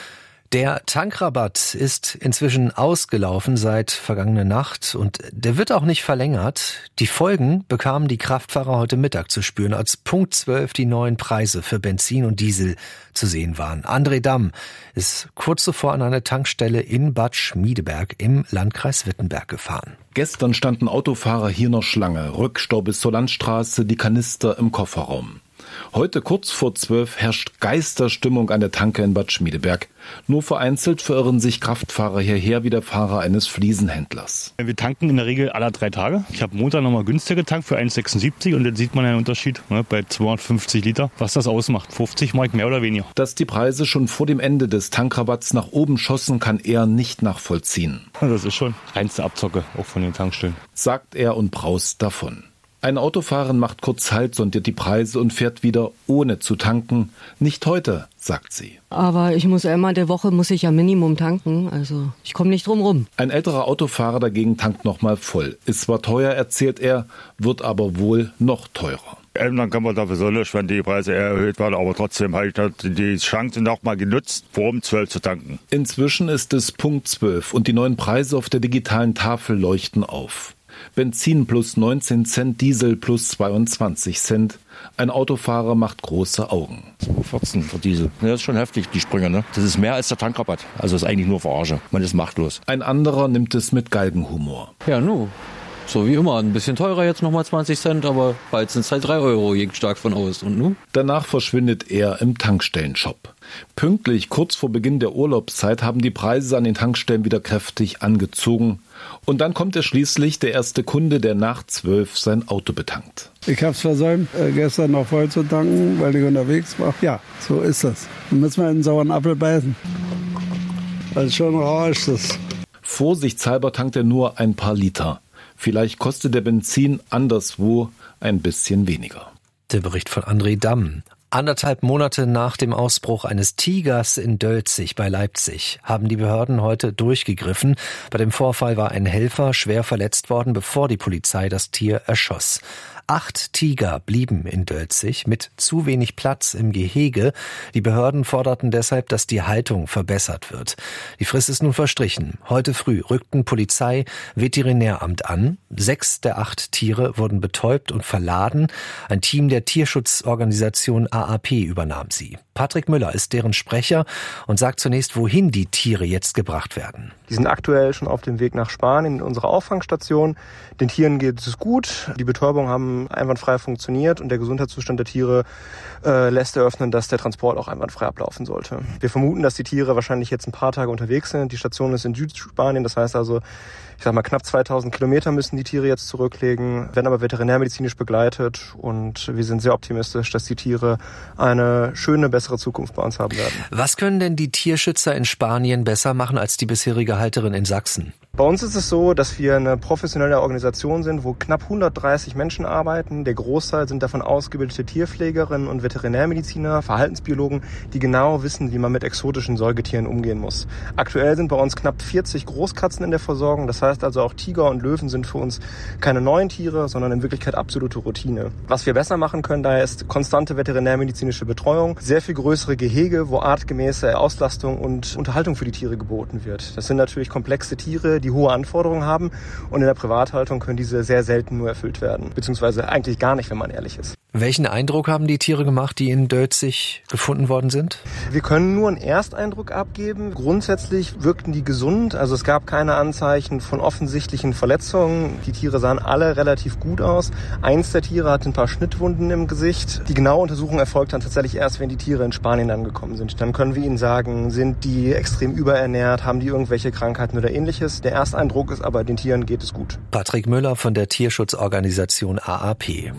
Der Tankrabatt ist inzwischen ausgelaufen seit vergangener Nacht und der wird auch nicht verlängert. Die Folgen bekamen die Kraftfahrer heute Mittag zu spüren, als Punkt zwölf die neuen Preise für Benzin und Diesel zu sehen waren. André Damm ist kurz zuvor an eine Tankstelle in Bad Schmiedeberg im Landkreis Wittenberg gefahren. Gestern standen Autofahrer hier noch Schlange, Rückstau bis zur Landstraße, die Kanister im Kofferraum. Heute kurz vor zwölf herrscht Geisterstimmung an der Tanke in Bad Schmiedeberg. Nur vereinzelt verirren sich Kraftfahrer hierher wie der Fahrer eines Fliesenhändlers. Wir tanken in der Regel alle drei Tage. Ich habe Montag nochmal günstiger getankt für eins Komma sechsundsiebzig und dann sieht man einen Unterschied, ne, bei zweihundertfünfzig Liter, was das ausmacht. fünfzig Mark mehr oder weniger. Dass die Preise schon vor dem Ende des Tankrabatts nach oben schossen, kann er nicht nachvollziehen. Das ist schon reinste Abzocke, auch von den Tankstellen. Sagt er und braust davon. Ein Autofahrer macht kurz Halt, sondiert die Preise und fährt wieder, ohne zu tanken. Nicht heute, sagt sie. Aber ich muss ja immer, der Woche muss ich ja Minimum tanken, also ich komme nicht drum rum. Ein älterer Autofahrer dagegen tankt nochmal voll. Ist zwar teuer, erzählt er, wird aber wohl noch teurer. Ändern kann man dafür nicht, wenn die Preise erhöht werden, aber trotzdem habe ich die Chance noch mal genutzt, vor um zwölf zu tanken. Inzwischen ist es Punkt zwölf und die neuen Preise auf der digitalen Tafel leuchten auf. Benzin plus neunzehn Cent, Diesel plus zweiundzwanzig Cent. Ein Autofahrer macht große Augen. vierzehn für Diesel. Das ist schon heftig, die Sprünge, ne? Das ist mehr als der Tankrabatt. Also ist eigentlich nur Verarsche. Man ist machtlos. Ein anderer nimmt es mit Galgenhumor. Ja, nu. so wie immer. Ein bisschen teurer jetzt nochmal zwanzig Cent, aber bald sind es halt drei Euro, geht stark von aus. Und nun? Danach verschwindet er im Tankstellenshop. Pünktlich kurz vor Beginn der Urlaubszeit haben die Preise an den Tankstellen wieder kräftig angezogen. Und dann kommt er schließlich, der erste Kunde, der nach zwölf sein Auto betankt. Ich habe es versäumt, äh, gestern noch voll zu tanken, weil ich unterwegs war. Ja, so ist das. Dann müssen wir einen sauren Apfel beißen. Also schon rau ist das. Vorsichtshalber tankt er nur ein paar Liter. Vielleicht kostet der Benzin anderswo ein bisschen weniger. Der Bericht von André Damm. Anderthalb Monate nach dem Ausbruch eines Tigers in Dölzig bei Leipzig haben die Behörden heute durchgegriffen. Bei dem Vorfall war ein Helfer schwer verletzt worden, bevor die Polizei das Tier erschoss. Acht Tiger blieben in Dölzig mit zu wenig Platz im Gehege. Die Behörden forderten deshalb, dass die Haltung verbessert wird. Die Frist ist nun verstrichen. Heute früh rückten Polizei, Veterinäramt an. Sechs der acht Tiere wurden betäubt und verladen. Ein Team der Tierschutzorganisation A A P übernahm sie. Patrick Müller ist deren Sprecher und sagt zunächst, wohin die Tiere jetzt gebracht werden. Die sind aktuell schon auf dem Weg nach Spanien in unsere Auffangstation. Den Tieren geht es gut. Die Betäubungen haben einwandfrei funktioniert und der Gesundheitszustand der Tiere äh, lässt eröffnen, dass der Transport auch einwandfrei ablaufen sollte. Wir vermuten, dass die Tiere wahrscheinlich jetzt ein paar Tage unterwegs sind. Die Station ist in Südspanien, das heißt also, ich sag mal, knapp zweitausend Kilometer müssen die Tiere jetzt zurücklegen, werden aber veterinärmedizinisch begleitet und wir sind sehr optimistisch, dass die Tiere eine schöne, bessere Zukunft bei uns haben werden. Was können denn die Tierschützer in Spanien besser machen als die bisherige Halterin in Sachsen? Bei uns ist es so, dass wir eine professionelle Organisation sind, wo knapp hundertdreißig Menschen arbeiten. Der Großteil sind davon ausgebildete Tierpflegerinnen und Veterinärmediziner, Verhaltensbiologen, die genau wissen, wie man mit exotischen Säugetieren umgehen muss. Aktuell sind bei uns knapp vierzig Großkatzen in der Versorgung. Das heißt also auch Tiger und Löwen sind für uns keine neuen Tiere, sondern in Wirklichkeit absolute Routine. Was wir besser machen können, daher ist konstante veterinärmedizinische Betreuung, sehr viel größere Gehege, wo artgemäße Auslastung und Unterhaltung für die Tiere geboten wird. Das sind natürlich komplexe Tiere, die hohe Anforderungen haben und in der Privathaltung können diese sehr selten nur erfüllt werden, beziehungsweise eigentlich gar nicht, wenn man ehrlich ist. Welchen Eindruck haben die Tiere gemacht, die in Dölzig gefunden worden sind? Wir können nur einen Ersteindruck abgeben. Grundsätzlich wirkten die gesund, also es gab keine Anzeichen von offensichtlichen Verletzungen. Die Tiere sahen alle relativ gut aus. Eins der Tiere hatte ein paar Schnittwunden im Gesicht. Die genaue Untersuchung erfolgt dann tatsächlich erst, wenn die Tiere in Spanien angekommen sind. Dann können wir ihnen sagen, sind die extrem überernährt, haben die irgendwelche Krankheiten oder ähnliches. Der Ersteindruck ist aber, den Tieren geht es gut. Patrick Müller von der Tierschutzorganisation A A P.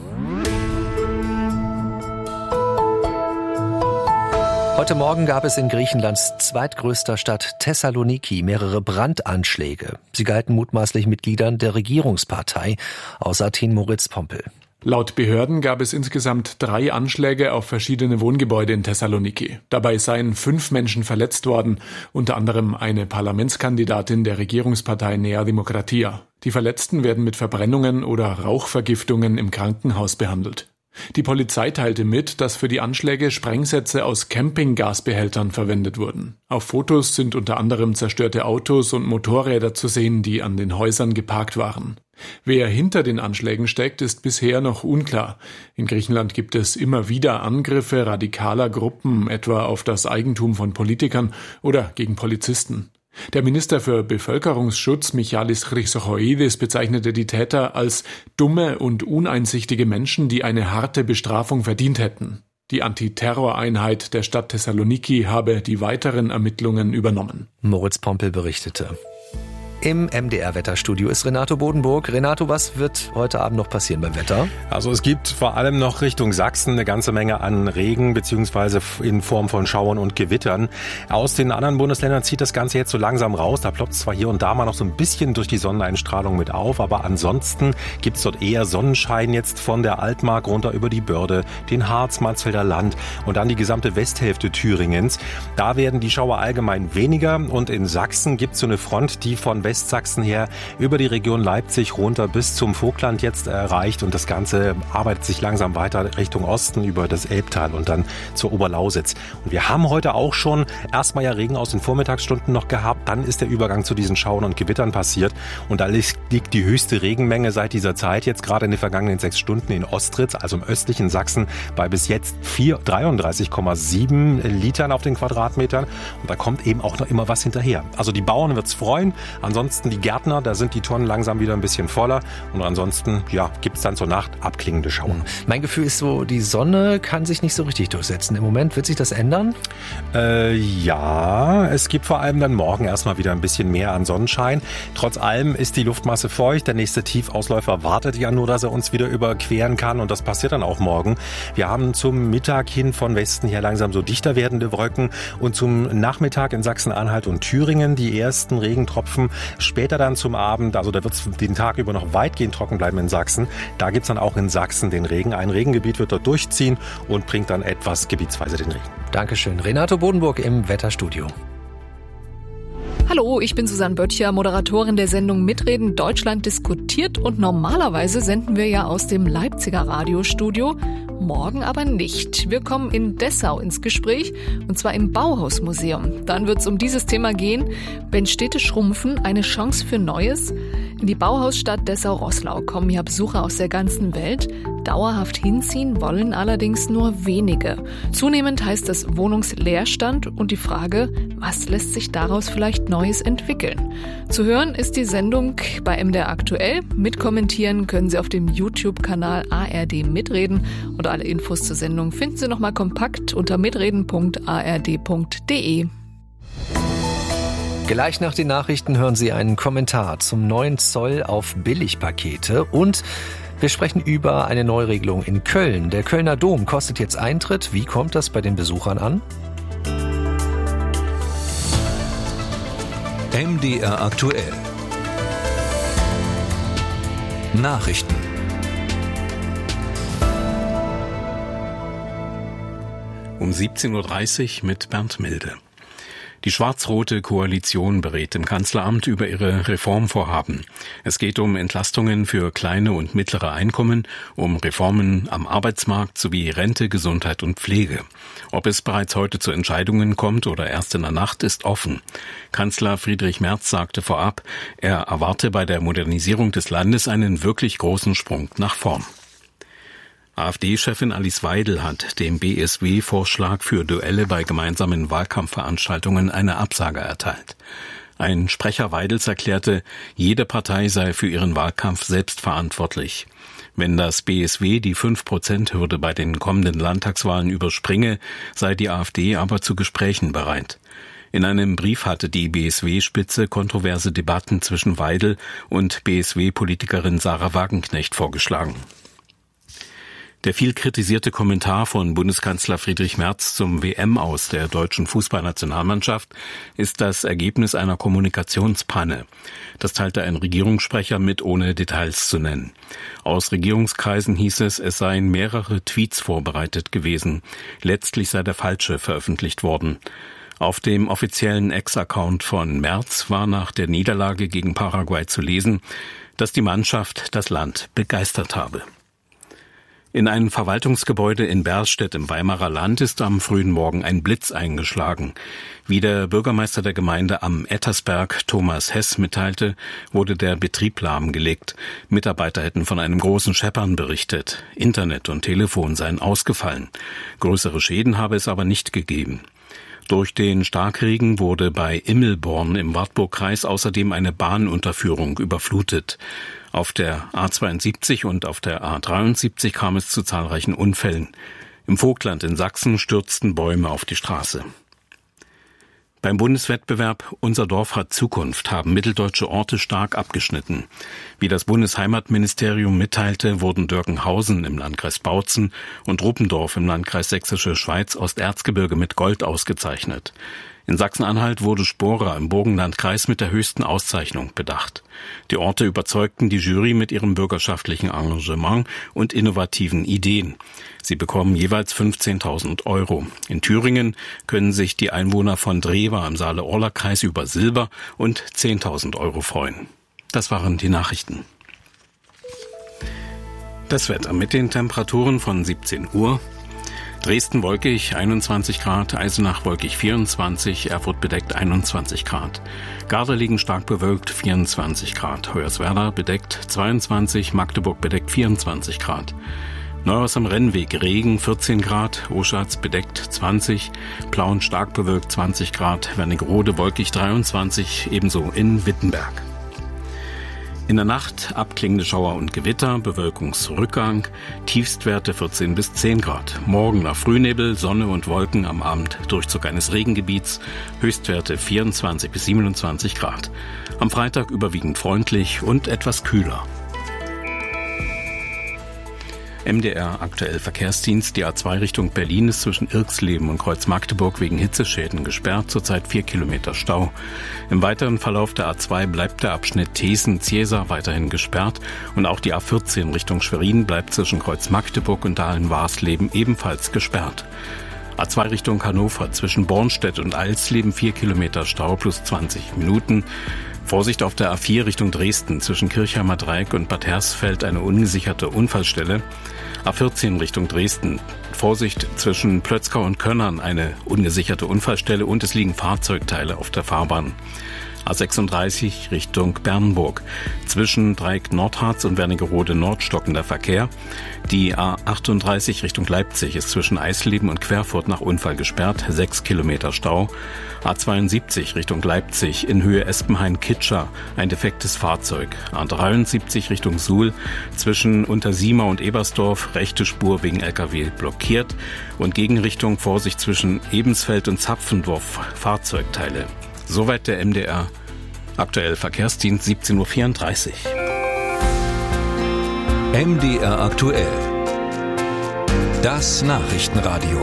Heute Morgen gab es in Griechenlands zweitgrößter Stadt Thessaloniki mehrere Brandanschläge. Sie galten mutmaßlich Mitgliedern der Regierungspartei. Aus Athen Moritz Pompel. Laut Behörden gab es insgesamt drei Anschläge auf verschiedene Wohngebäude in Thessaloniki. Dabei seien fünf Menschen verletzt worden, unter anderem eine Parlamentskandidatin der Regierungspartei Nea Demokratia. Die Verletzten werden mit Verbrennungen oder Rauchvergiftungen im Krankenhaus behandelt. Die Polizei teilte mit, dass für die Anschläge Sprengsätze aus Campinggasbehältern verwendet wurden. Auf Fotos sind unter anderem zerstörte Autos und Motorräder zu sehen, die an den Häusern geparkt waren. Wer hinter den Anschlägen steckt, ist bisher noch unklar. In Griechenland gibt es immer wieder Angriffe radikaler Gruppen, etwa auf das Eigentum von Politikern oder gegen Polizisten. Der Minister für Bevölkerungsschutz Michalis Chrysochoidis bezeichnete die Täter als dumme und uneinsichtige Menschen, die eine harte Bestrafung verdient hätten. Die Antiterroreinheit der Stadt Thessaloniki habe die weiteren Ermittlungen übernommen. Moritz Pompel berichtete. Im M D R-Wetterstudio ist Renato Bodenburg. Renato, was wird heute Abend noch passieren beim Wetter? Also es gibt vor allem noch Richtung Sachsen eine ganze Menge an Regen beziehungsweise in Form von Schauern und Gewittern. Aus den anderen Bundesländern zieht das Ganze jetzt so langsam raus. Da ploppt zwar hier und da mal noch so ein bisschen durch die Sonneneinstrahlung mit auf, aber ansonsten gibt es dort eher Sonnenschein jetzt von der Altmark runter über die Börde, den Harz, Mansfelder Land und dann die gesamte Westhälfte Thüringens. Da werden die Schauer allgemein weniger und in Sachsen gibt es so eine Front, die von West Westsachsen her über die Region Leipzig runter bis zum Vogtland jetzt erreicht und das Ganze arbeitet sich langsam weiter Richtung Osten über das Elbtal und dann zur Oberlausitz. Und wir haben heute auch schon erstmal ja Regen aus den Vormittagsstunden noch gehabt, dann ist der Übergang zu diesen Schauern und Gewittern passiert und da liegt die höchste Regenmenge seit dieser Zeit jetzt gerade in den vergangenen sechs Stunden in Ostritz, also im östlichen Sachsen, bei bis jetzt dreiunddreißig Komma sieben Litern auf den Quadratmetern und da kommt eben auch noch immer was hinterher. Also die Bauern wird's freuen, ansonsten ansonsten die Gärtner, da sind die Tonnen langsam wieder ein bisschen voller. Und ansonsten, ja, gibt es dann zur Nacht abklingende Schauer. Mein Gefühl ist so, die Sonne kann sich nicht so richtig durchsetzen. Im Moment wird sich das ändern? Äh, ja, es gibt vor allem dann morgen erstmal wieder ein bisschen mehr an Sonnenschein. Trotz allem ist die Luftmasse feucht. Der nächste Tiefausläufer wartet ja nur, dass er uns wieder überqueren kann. Und das passiert dann auch morgen. Wir haben zum Mittag hin von Westen her langsam so dichter werdende Wolken. Und zum Nachmittag in Sachsen-Anhalt und Thüringen die ersten Regentropfen. Später dann zum Abend, also da wird es den Tag über noch weitgehend trocken bleiben in Sachsen. Da gibt es dann auch in Sachsen den Regen. Ein Regengebiet wird dort durchziehen und bringt dann etwas gebietsweise den Regen. Dankeschön. Renato Bodenburg im Wetterstudio. Hallo, ich bin Susanne Böttcher, Moderatorin der Sendung Mitreden Deutschland diskutiert und normalerweise senden wir ja aus dem Leipziger Radiostudio, morgen aber nicht. Wir kommen in Dessau ins Gespräch und zwar im Bauhausmuseum. Dann wird es um dieses Thema gehen, wenn Städte schrumpfen, eine Chance für Neues. In die Bauhausstadt Dessau-Roßlau kommen ja Besucher aus der ganzen Welt. Dauerhaft hinziehen wollen allerdings nur wenige. Zunehmend heißt es Wohnungsleerstand und die Frage, was lässt sich daraus vielleicht Neues entwickeln? Zu hören ist die Sendung bei M D R aktuell. Mitkommentieren können Sie auf dem YouTube-Kanal A R D Mitreden und alle Infos zur Sendung finden Sie nochmal kompakt unter mitreden punkt a r d punkt d e. Gleich nach den Nachrichten hören Sie einen Kommentar zum neuen Zoll auf Billigpakete und wir sprechen über eine Neuregelung in Köln. Der Kölner Dom kostet jetzt Eintritt. Wie kommt das bei den Besuchern an? M D R aktuell. Nachrichten. Um siebzehn Uhr dreißig mit Bernd Milde. Die schwarz-rote Koalition berät im Kanzleramt über ihre Reformvorhaben. Es geht um Entlastungen für kleine und mittlere Einkommen, um Reformen am Arbeitsmarkt sowie Rente, Gesundheit und Pflege. Ob es bereits heute zu Entscheidungen kommt oder erst in der Nacht, ist offen. Kanzler Friedrich Merz sagte vorab, er erwarte bei der Modernisierung des Landes einen wirklich großen Sprung nach vorn. AfD-Chefin Alice Weidel hat dem B S W-Vorschlag für Duelle bei gemeinsamen Wahlkampfveranstaltungen eine Absage erteilt. Ein Sprecher Weidels erklärte, jede Partei sei für ihren Wahlkampf selbst verantwortlich. Wenn das B S W die fünf Prozent Hürde bei den kommenden Landtagswahlen überspringe, sei die AfD aber zu Gesprächen bereit. In einem Brief hatte die B S W-Spitze kontroverse Debatten zwischen Weidel und B S W-Politikerin Sarah Wagenknecht vorgeschlagen. Der viel kritisierte Kommentar von Bundeskanzler Friedrich Merz zum W M-Aus der deutschen Fußballnationalmannschaft ist das Ergebnis einer Kommunikationspanne. Das teilte ein Regierungssprecher mit, ohne Details zu nennen. Aus Regierungskreisen hieß es, es seien mehrere Tweets vorbereitet gewesen. Letztlich sei der falsche veröffentlicht worden. Auf dem offiziellen Ex-Account von Merz war nach der Niederlage gegen Paraguay zu lesen, dass die Mannschaft das Land begeistert habe. In ein Verwaltungsgebäude in Berstedt im Weimarer Land ist am frühen Morgen ein Blitz eingeschlagen. Wie der Bürgermeister der Gemeinde am Ettersberg, Thomas Hess, mitteilte, wurde der Betrieb lahmgelegt. Mitarbeiter hätten von einem großen Scheppern berichtet. Internet und Telefon seien ausgefallen. Größere Schäden habe es aber nicht gegeben. Durch den Starkregen wurde bei Immelborn im Wartburgkreis außerdem eine Bahnunterführung überflutet. Auf der A zweiundsiebzig und auf der A dreiundsiebzig kam es zu zahlreichen Unfällen. Im Vogtland in Sachsen stürzten Bäume auf die Straße. Beim Bundeswettbewerb Unser Dorf hat Zukunft haben mitteldeutsche Orte stark abgeschnitten. Wie das Bundesheimatministerium mitteilte, wurden Dörkenhausen im Landkreis Bautzen und Ruppendorf im Landkreis Sächsische Schweiz-Osterzgebirge mit Gold ausgezeichnet. In Sachsen-Anhalt wurde Spora im Burgenlandkreis mit der höchsten Auszeichnung bedacht. Die Orte überzeugten die Jury mit ihrem bürgerschaftlichen Engagement und innovativen Ideen. Sie bekommen jeweils fünfzehntausend Euro. In Thüringen können sich die Einwohner von Drewa im Saale-Orla-Kreis über Silber und zehntausend Euro freuen. Das waren die Nachrichten. Das Wetter mit den Temperaturen von siebzehn Uhr. Dresden wolkig einundzwanzig Grad, Eisenach wolkig vierundzwanzig, Erfurt bedeckt einundzwanzig Grad. Gardelegen stark bewölkt vierundzwanzig Grad, Hoyerswerda bedeckt zweiundzwanzig, Magdeburg bedeckt vierundzwanzig Grad. Neuhaus am Rennweg Regen vierzehn Grad, Oschatz bedeckt zwanzig, Plauen stark bewölkt zwanzig Grad, Wernigerode wolkig dreiundzwanzig, ebenso in Wittenberg. In der Nacht abklingende Schauer und Gewitter, Bewölkungsrückgang, Tiefstwerte vierzehn bis zehn Grad. Morgen nach Frühnebel, Sonne und Wolken, am Abend Durchzug eines Regengebiets, Höchstwerte vierundzwanzig bis siebenundzwanzig Grad. Am Freitag überwiegend freundlich und etwas kühler. M D R aktuell Verkehrsdienst. Die A zwei Richtung Berlin ist zwischen Irxleben und Kreuz-Magdeburg wegen Hitzeschäden gesperrt. Zurzeit vier Kilometer Stau. Im weiteren Verlauf der A zwei bleibt der Abschnitt Thesen-Ziesa weiterhin gesperrt. Und auch die A vierzehn Richtung Schwerin bleibt zwischen Kreuz-Magdeburg und Dahlen-Warsleben ebenfalls gesperrt. A zwei Richtung Hannover zwischen Bornstedt und Alsleben vier Kilometer Stau plus zwanzig Minuten. Vorsicht auf der A vier Richtung Dresden zwischen Kirchheimer Dreieck und Bad Hersfeld eine ungesicherte Unfallstelle. A vierzehn Richtung Dresden. Vorsicht zwischen Plötzkau und Könnern eine ungesicherte Unfallstelle und es liegen Fahrzeugteile auf der Fahrbahn. A sechsunddreißig Richtung Bernburg. Zwischen Dreieck Nordharz und Wernigerode Nord stockender Verkehr. Die A achtunddreißig Richtung Leipzig ist zwischen Eisleben und Querfurt nach Unfall gesperrt. sechs Kilometer Stau. A zweiundsiebzig Richtung Leipzig in Höhe Espenhain-Kitscher ein defektes Fahrzeug. A dreiundsiebzig Richtung Suhl zwischen Untersiemer und Ebersdorf rechte Spur wegen L K W blockiert. Und Gegenrichtung Vorsicht zwischen Ebensfeld und Zapfendorf Fahrzeugteile. Soweit der M D R aktuell Verkehrsdienst siebzehn Uhr vierunddreißig. M D R aktuell. Das Nachrichtenradio.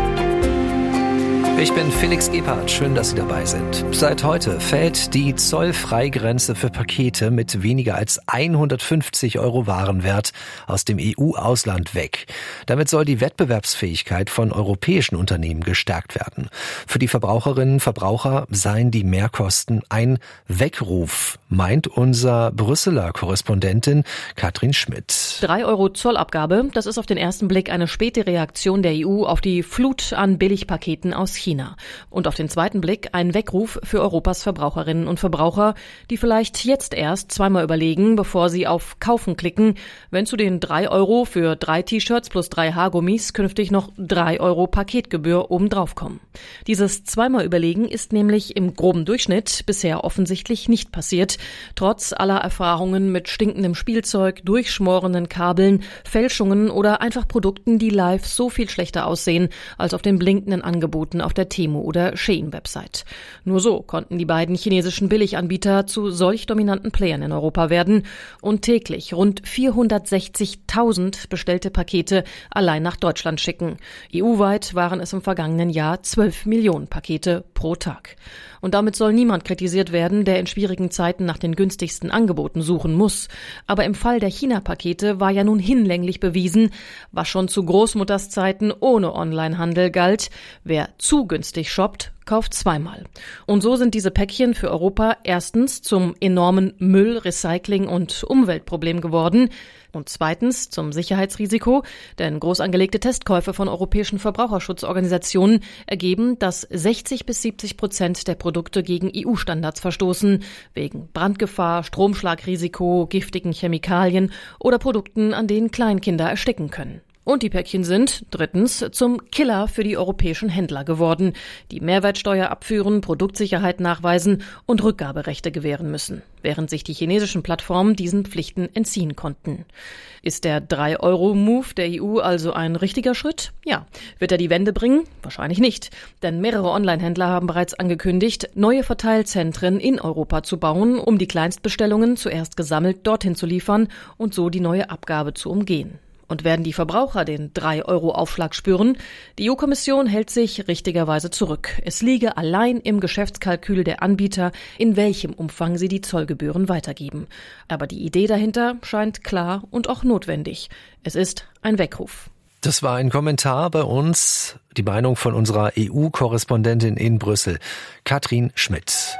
Ich bin Felix Gebhardt, schön, dass Sie dabei sind. Seit heute fällt die Zollfreigrenze für Pakete mit weniger als hundertfünfzig Euro Warenwert aus dem E U-Ausland weg. Damit soll die Wettbewerbsfähigkeit von europäischen Unternehmen gestärkt werden. Für die Verbraucherinnen und Verbraucher seien die Mehrkosten ein Weckruf, meint unser Brüsseler Korrespondentin Katrin Schmidt. Drei Euro Zollabgabe, das ist auf den ersten Blick eine späte Reaktion der E U auf die Flut an Billigpaketen aus China. Und auf den zweiten Blick ein Weckruf für Europas Verbraucherinnen und Verbraucher, die vielleicht jetzt erst zweimal überlegen, bevor sie auf Kaufen klicken, wenn zu den drei Euro für drei T-Shirts plus drei Haargummis künftig noch drei Euro Paketgebühr obendrauf kommen. Dieses zweimal Überlegen ist nämlich im groben Durchschnitt bisher offensichtlich nicht passiert, trotz aller Erfahrungen mit stinkendem Spielzeug, durchschmorenden Kabeln, Fälschungen oder einfach Produkten, die live so viel schlechter aussehen als auf den blinkenden Angeboten auf der Temu oder Shein-Website. Nur so konnten die beiden chinesischen Billiganbieter zu solch dominanten Playern in Europa werden und täglich rund vierhundertsechzigtausend bestellte Pakete allein nach Deutschland schicken. E U-weit waren es im vergangenen Jahr zwölf Millionen Pakete pro Tag. Und damit soll niemand kritisiert werden, der in schwierigen Zeiten nach den günstigsten Angeboten suchen muss. Aber im Fall der China-Pakete war ja nun hinlänglich bewiesen, was schon zu Großmutters Zeiten ohne Onlinehandel galt: Wer zu günstig shoppt, kauft zweimal. Und so sind diese Päckchen für Europa erstens zum enormen Müll-, Recycling- und Umweltproblem geworden und zweitens zum Sicherheitsrisiko, denn groß angelegte Testkäufe von europäischen Verbraucherschutzorganisationen ergeben, dass sechzig bis siebzig Prozent der Produkte gegen E U-Standards verstoßen, wegen Brandgefahr, Stromschlagrisiko, giftigen Chemikalien oder Produkten, an denen Kleinkinder ersticken können. Und die Päckchen sind, drittens, zum Killer für die europäischen Händler geworden, die Mehrwertsteuer abführen, Produktsicherheit nachweisen und Rückgaberechte gewähren müssen, während sich die chinesischen Plattformen diesen Pflichten entziehen konnten. Ist der drei Euro Move der E U also ein richtiger Schritt? Ja. Wird er die Wende bringen? Wahrscheinlich nicht, denn mehrere Online-Händler haben bereits angekündigt, neue Verteilzentren in Europa zu bauen, um die Kleinstbestellungen zuerst gesammelt dorthin zu liefern und so die neue Abgabe zu umgehen. Und werden die Verbraucher den drei Euro Aufschlag spüren? Die E U-Kommission hält sich richtigerweise zurück. Es liege allein im Geschäftskalkül der Anbieter, in welchem Umfang sie die Zollgebühren weitergeben. Aber die Idee dahinter scheint klar und auch notwendig. Es ist ein Weckruf. Das war ein Kommentar bei uns, die Meinung von unserer E U-Korrespondentin in Brüssel, Katrin Schmidt.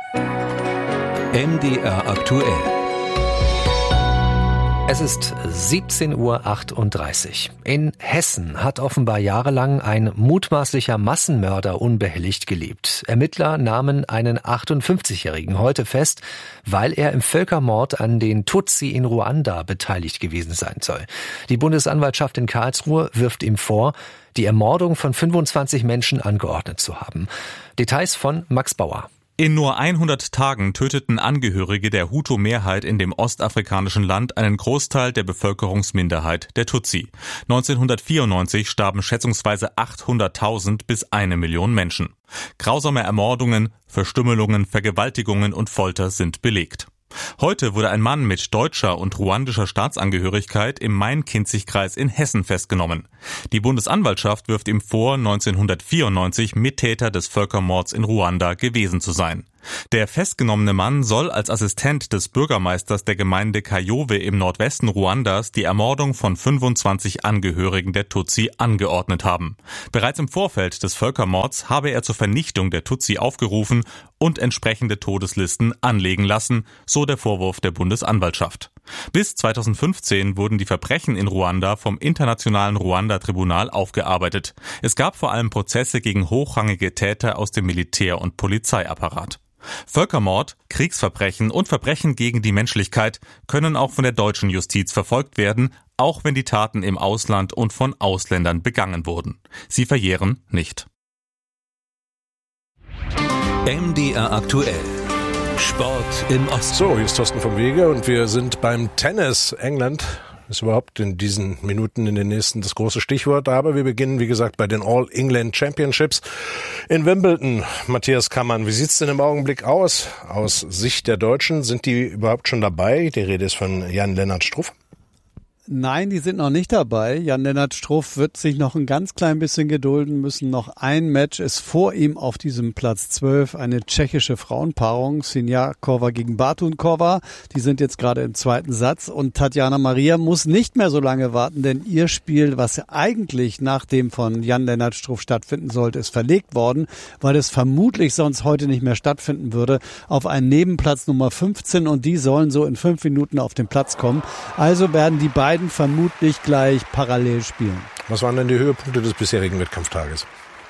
M D R aktuell. Es ist siebzehn Uhr achtunddreißig. In Hessen hat offenbar jahrelang ein mutmaßlicher Massenmörder unbehelligt gelebt. Ermittler nahmen einen achtundfünfzigjährigen heute fest, weil er im Völkermord an den Tutsi in Ruanda beteiligt gewesen sein soll. Die Bundesanwaltschaft in Karlsruhe wirft ihm vor, die Ermordung von fünfundzwanzig Menschen angeordnet zu haben. Details von Max Bauer. In nur hundert Tagen töteten Angehörige der Hutu-Mehrheit in dem ostafrikanischen Land einen Großteil der Bevölkerungsminderheit, der Tutsi. neunzehnhundertvierundneunzig starben schätzungsweise achthunderttausend bis eine Million Menschen. Grausame Ermordungen, Verstümmelungen, Vergewaltigungen und Folter sind belegt. Heute wurde ein Mann mit deutscher und ruandischer Staatsangehörigkeit im Main-Kinzig-Kreis in Hessen festgenommen. Die Bundesanwaltschaft wirft ihm vor, neunzehnhundertvierundneunzig Mittäter des Völkermords in Ruanda gewesen zu sein. Der festgenommene Mann soll als Assistent des Bürgermeisters der Gemeinde Kayove im Nordwesten Ruandas die Ermordung von fünfundzwanzig Angehörigen der Tutsi angeordnet haben. Bereits im Vorfeld des Völkermords habe er zur Vernichtung der Tutsi aufgerufen und entsprechende Todeslisten anlegen lassen, so der Vorwurf der Bundesanwaltschaft. Bis zweitausendfünfzehn wurden die Verbrechen in Ruanda vom Internationalen Ruanda-Tribunal aufgearbeitet. Es gab vor allem Prozesse gegen hochrangige Täter aus dem Militär- und Polizeiapparat. Völkermord, Kriegsverbrechen und Verbrechen gegen die Menschlichkeit können auch von der deutschen Justiz verfolgt werden, auch wenn die Taten im Ausland und von Ausländern begangen wurden. Sie verjähren nicht. M D R aktuell. Sport im Osten. So, hier ist Thorsten vom Wege und wir sind beim Tennis. England ist überhaupt in diesen Minuten in den nächsten das große Stichwort. Aber wir beginnen, wie gesagt, bei den All England Championships in Wimbledon. Matthias Kammann, wie sieht's denn im Augenblick aus? Aus Sicht der Deutschen, sind die überhaupt schon dabei? Die Rede ist von Jan-Lennart Struff. Nein, die sind noch nicht dabei. Jan-Lennart Struff wird sich noch ein ganz klein bisschen gedulden müssen. Noch ein Match ist vor ihm auf diesem Platz zwölf. Eine tschechische Frauenpaarung, Siniakova gegen Batunkova. Die sind jetzt gerade im zweiten Satz. Und Tatjana Maria muss nicht mehr so lange warten, denn ihr Spiel, was eigentlich nach dem von Jan-Lennart Struff stattfinden sollte, ist verlegt worden, weil es vermutlich sonst heute nicht mehr stattfinden würde, auf einen Nebenplatz Nummer fünfzehn. Und die sollen so in fünf Minuten auf den Platz kommen. Also werden die beiden vermutlich gleich parallel spielen. Was waren denn die Höhepunkte des bisherigen Wettkampftages?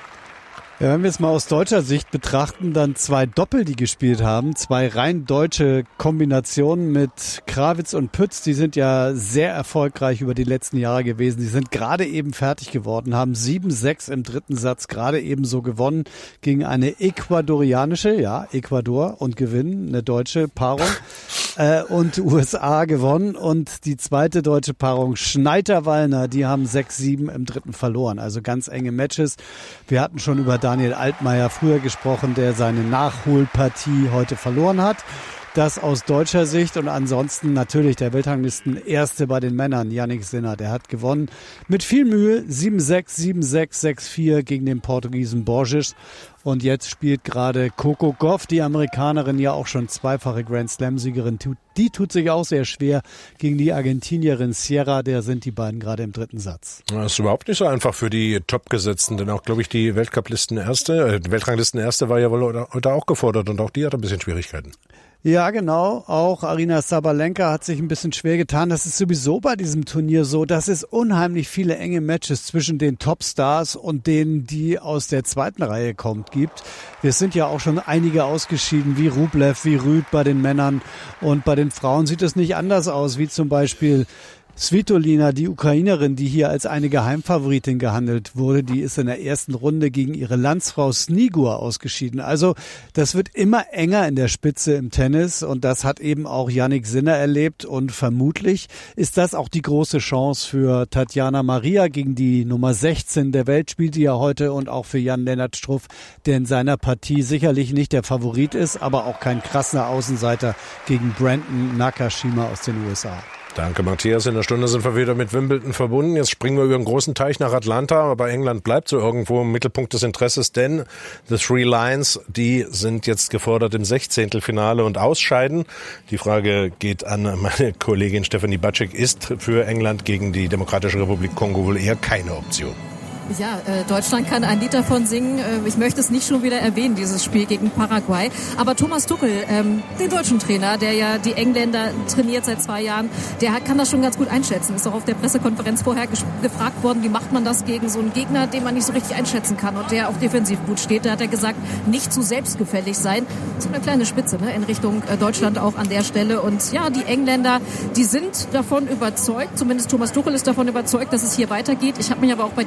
Ja, wenn wir es mal aus deutscher Sicht betrachten, dann zwei Doppel, die gespielt haben. Zwei rein deutsche Kombinationen mit Krawitz und Pütz. Die sind ja sehr erfolgreich über die letzten Jahre gewesen. Die sind gerade eben fertig geworden, haben sieben sechs im dritten Satz gerade eben so gewonnen gegen eine ecuadorianische, ja, Ecuador und gewinnen, eine deutsche Paarung. äh, und U S A gewonnen. Und die zweite deutsche Paarung Schneider-Wallner, die haben sechs sieben im dritten verloren. Also ganz enge Matches. Wir hatten schon über Daniel Altmaier früher gesprochen, der seine Nachholpartie heute verloren hat. Das aus deutscher Sicht und ansonsten natürlich der Weltranglisten-Erste bei den Männern, Jannik Sinner, der hat gewonnen mit viel Mühe, sieben sechs, sieben sechs, sechs vier gegen den Portugiesen Borges. Und jetzt spielt gerade Coco Gauff, die Amerikanerin, ja auch schon zweifache Grand-Slam-Siegerin. Die tut sich auch sehr schwer gegen die Argentinierin Sierra. Der sind die beiden gerade im dritten Satz. Das ist überhaupt nicht so einfach für die Top-Gesetzten, denn auch, glaube ich, die Weltcup-Listen-Erste, äh, Weltranglisten-Erste war ja wohl heute auch gefordert und auch die hat ein bisschen Schwierigkeiten. Ja, genau. Auch Aryna Sabalenka hat sich ein bisschen schwer getan. Das ist sowieso bei diesem Turnier so, dass es unheimlich viele enge Matches zwischen den Topstars und denen, die aus der zweiten Reihe kommt, gibt. Es sind ja auch schon einige ausgeschieden, wie Rublev, wie Rüd bei den Männern. Und bei den Frauen sieht es nicht anders aus, wie zum Beispiel Svitolina, die Ukrainerin, die hier als eine Geheimfavoritin gehandelt wurde, die ist in der ersten Runde gegen ihre Landsfrau Snigur ausgeschieden. Also das wird immer enger in der Spitze im Tennis und das hat eben auch Jannik Sinner erlebt und vermutlich ist das auch die große Chance für Tatjana Maria gegen die Nummer sechzehn der Welt, spielt die ja heute, und auch für Jan-Lennart Struff, der in seiner Partie sicherlich nicht der Favorit ist, aber auch kein krasser Außenseiter gegen Brandon Nakashima aus den U S A. Danke, Matthias. In der Stunde sind wir wieder mit Wimbledon verbunden. Jetzt springen wir über einen großen Teich nach Atlanta, aber England bleibt so irgendwo im Mittelpunkt des Interesses, denn the Three Lions, die sind jetzt gefordert im Sechzehntelfinale und ausscheiden. Die Frage geht an meine Kollegin Stefanie Batschek. Ist für England gegen die Demokratische Republik Kongo wohl eher keine Option? Ja, äh, Deutschland kann ein Lied davon singen. Äh, ich möchte es nicht schon wieder erwähnen, dieses Spiel gegen Paraguay. Aber Thomas Tuchel, ähm, den deutschen Trainer, der ja die Engländer trainiert seit zwei Jahren, der kann das schon ganz gut einschätzen. Ist auch auf der Pressekonferenz vorher ges- gefragt worden, wie macht man das gegen so einen Gegner, den man nicht so richtig einschätzen kann und der auch defensiv gut steht. Da hat er gesagt, nicht zu selbstgefällig sein. So eine kleine Spitze, ne, in Richtung äh, Deutschland auch an der Stelle. Und ja, die Engländer, die sind davon überzeugt, zumindest Thomas Tuchel ist davon überzeugt, dass es hier weitergeht. Ich habe mich aber auch bei den Fans ein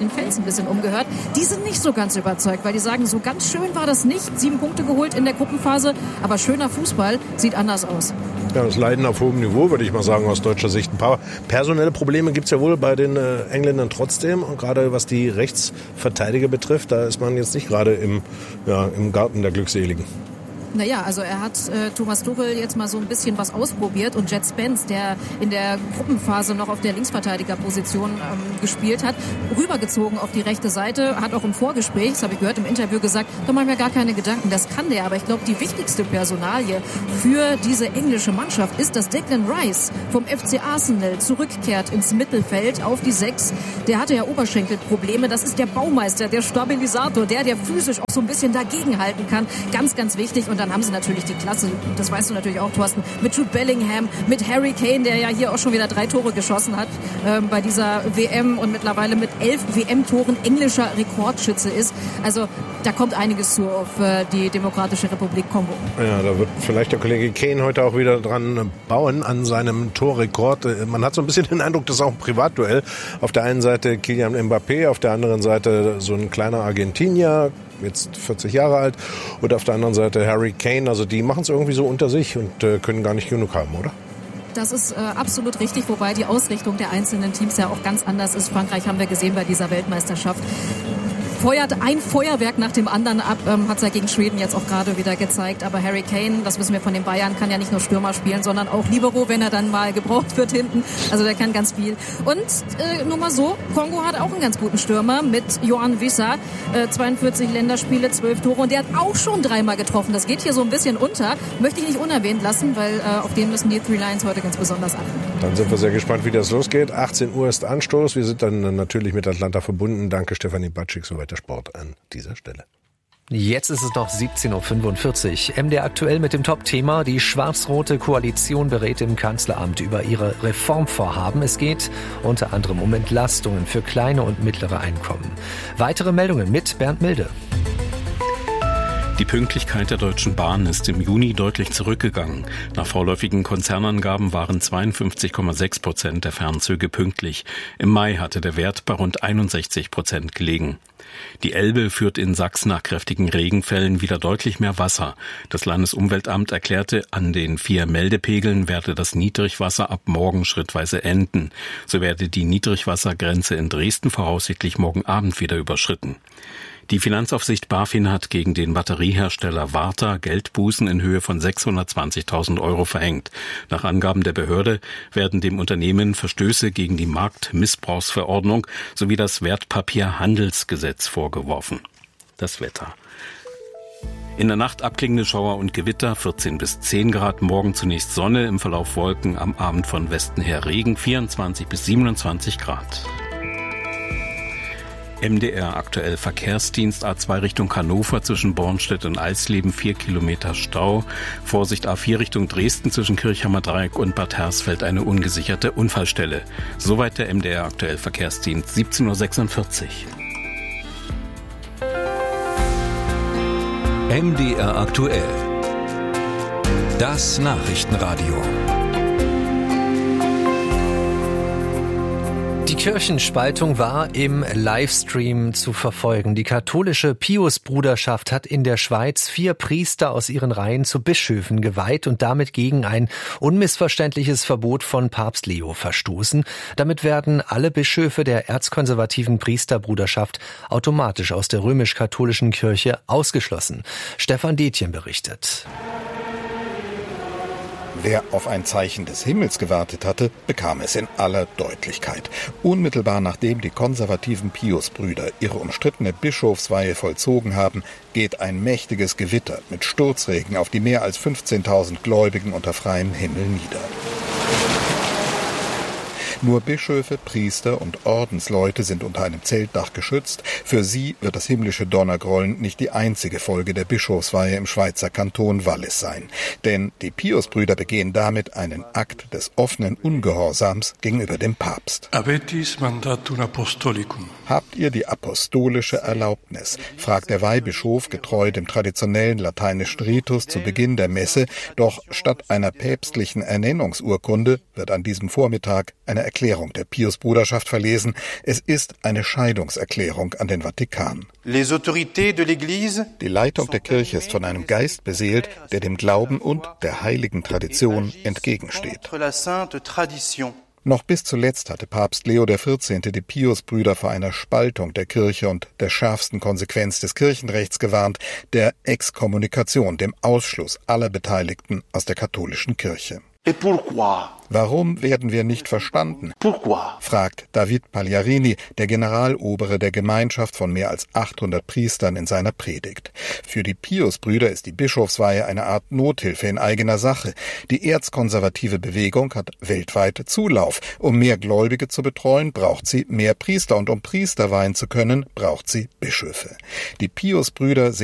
bisschen umgehört. Die sind nicht so ganz überzeugt, weil die sagen, so ganz schön war das nicht. Sieben Punkte geholt in der Gruppenphase, aber schöner Fußball sieht anders aus. Ja, das Leiden auf hohem Niveau, würde ich mal sagen, aus deutscher Sicht. Ein paar personelle Probleme gibt es ja wohl bei den äh, Engländern trotzdem. Und gerade was die Rechtsverteidiger betrifft, da ist man jetzt nicht gerade im, ja, im Garten der Glückseligen. Naja, also er hat äh, Thomas Tuchel jetzt mal so ein bisschen was ausprobiert und Jet Spence, der in der Gruppenphase noch auf der Linksverteidigerposition ähm, gespielt hat, rübergezogen auf die rechte Seite, hat auch im Vorgespräch, das habe ich gehört, im Interview gesagt, da machen wir gar keine Gedanken, das kann der, aber ich glaube, die wichtigste Personalie für diese englische Mannschaft ist, dass Declan Rice vom F C Arsenal zurückkehrt ins Mittelfeld auf die Sechs. Der hatte ja Oberschenkelprobleme, das ist der Baumeister, der Stabilisator, der, der physisch auch so ein bisschen dagegenhalten kann, ganz, ganz wichtig. Und dann haben sie natürlich die Klasse, das weißt du natürlich auch, Thorsten, mit Jude Bellingham, mit Harry Kane, der ja hier auch schon wieder drei Tore geschossen hat äh, bei dieser W M und mittlerweile mit elf W M-Toren englischer Rekordschütze ist. Also da kommt einiges zu auf äh, die Demokratische Republik Kongo. Ja, da wird vielleicht der Kollege Kane heute auch wieder dran bauen an seinem Torrekord. Man hat so ein bisschen den Eindruck, das ist auch ein Privatduell. Auf der einen Seite Kylian Mbappé, auf der anderen Seite so ein kleiner Argentinier, jetzt vierzig Jahre alt, und auf der anderen Seite Harry Kane. Also die machen es irgendwie so unter sich und äh, können gar nicht genug haben, oder? Das ist äh, absolut richtig, wobei die Ausrichtung der einzelnen Teams ja auch ganz anders ist. Frankreich haben wir gesehen bei dieser Weltmeisterschaft. Feuert ein Feuerwerk nach dem anderen ab, ähm, hat es ja gegen Schweden jetzt auch gerade wieder gezeigt. Aber Harry Kane, das wissen wir von den Bayern, kann ja nicht nur Stürmer spielen, sondern auch Libero, wenn er dann mal gebraucht wird hinten. Also der kann ganz viel. Und äh, nur mal so, Kongo hat auch einen ganz guten Stürmer mit Yohan Wissa. Äh, zweiundvierzig Länderspiele, zwölf Tore. Und der hat auch schon dreimal getroffen. Das geht hier so ein bisschen unter. Möchte ich nicht unerwähnt lassen, weil äh, auf den müssen die Three Lions heute ganz besonders achten. Dann sind wir sehr gespannt, wie das losgeht. achtzehn Uhr ist Anstoß. Wir sind dann natürlich mit Atlanta verbunden. Danke Stefanie Batschik, soweit der Sport an dieser Stelle. Jetzt ist es noch siebzehn Uhr fünfundvierzig. M D R aktuell mit dem Top-Thema. Die schwarz-rote Koalition berät im Kanzleramt über ihre Reformvorhaben. Es geht unter anderem um Entlastungen für kleine und mittlere Einkommen. Weitere Meldungen mit Bernd Milde. Die Pünktlichkeit der Deutschen Bahn ist im Juni deutlich zurückgegangen. Nach vorläufigen Konzernangaben waren zweiundfünfzig Komma sechs Prozent der Fernzüge pünktlich. Im Mai hatte der Wert bei rund einundsechzig Prozent gelegen. Die Elbe führt in Sachsen nach kräftigen Regenfällen wieder deutlich mehr Wasser. Das Landesumweltamt erklärte, an den vier Meldepegeln werde das Niedrigwasser ab morgen schrittweise enden. So werde die Niedrigwassergrenze in Dresden voraussichtlich morgen Abend wieder überschritten. Die Finanzaufsicht BaFin hat gegen den Batteriehersteller Varta Geldbußen in Höhe von sechshundertzwanzigtausend Euro verhängt. Nach Angaben der Behörde werden dem Unternehmen Verstöße gegen die Marktmissbrauchsverordnung sowie das Wertpapierhandelsgesetz vorgeworfen. Das Wetter. In der Nacht abklingende Schauer und Gewitter, vierzehn bis zehn Grad, morgen zunächst Sonne, im Verlauf Wolken, am Abend von Westen her Regen, vierundzwanzig bis siebenundzwanzig Grad. M D R aktuell Verkehrsdienst A zwei Richtung Hannover zwischen Bornstedt und Eisleben, vier Kilometer Stau. Vorsicht A vier Richtung Dresden zwischen Kirchhammer Dreieck und Bad Hersfeld eine ungesicherte Unfallstelle. Soweit der M D R aktuell Verkehrsdienst, siebzehn Uhr sechsundvierzig. M D R aktuell. Das Nachrichtenradio. Die Kirchenspaltung war im Livestream zu verfolgen. Die katholische Piusbruderschaft hat in der Schweiz vier Priester aus ihren Reihen zu Bischöfen geweiht und damit gegen ein unmissverständliches Verbot von Papst Leo verstoßen. Damit werden alle Bischöfe der erzkonservativen Priesterbruderschaft automatisch aus der römisch-katholischen Kirche ausgeschlossen. Stefan Detjen berichtet. Wer auf ein Zeichen des Himmels gewartet hatte, bekam es in aller Deutlichkeit. Unmittelbar nachdem die konservativen Piusbrüder ihre umstrittene Bischofsweihe vollzogen haben, geht ein mächtiges Gewitter mit Sturzregen auf die mehr als fünfzehntausend Gläubigen unter freiem Himmel nieder. Nur Bischöfe, Priester und Ordensleute sind unter einem Zeltdach geschützt. Für sie wird das himmlische Donnergrollen nicht die einzige Folge der Bischofsweihe im Schweizer Kanton Wallis sein. Denn die Piusbrüder begehen damit einen Akt des offenen Ungehorsams gegenüber dem Papst. Avetis mandatum apostolicum. Habt ihr die apostolische Erlaubnis? Fragt der Weihbischof getreu dem traditionellen lateinischen Ritus zu Beginn der Messe. Doch statt einer päpstlichen Ernennungsurkunde wird an diesem Vormittag eine Erklärung der Piusbruderschaft verlesen. Es ist eine Scheidungserklärung an den Vatikan. Die Leitung der Kirche ist von einem Geist beseelt, der dem Glauben und der heiligen Tradition entgegensteht. Noch bis zuletzt hatte Papst Leo der Vierzehnte die Piusbrüder vor einer Spaltung der Kirche und der schärfsten Konsequenz des Kirchenrechts gewarnt, der Exkommunikation, dem Ausschluss aller Beteiligten aus der katholischen Kirche. Warum werden wir nicht verstanden? Fragt David Pagliarini, der Generalobere der Gemeinschaft von mehr als achthundert Priestern in seiner Predigt. Für die Piusbrüder ist die Bischofsweihe eine Art Nothilfe in eigener Sache. Die erzkonservative Bewegung hat weltweit Zulauf. Um mehr Gläubige zu betreuen, braucht sie mehr Priester, und um Priester weihen zu können, braucht sie Bischöfe. Die Piusbrüder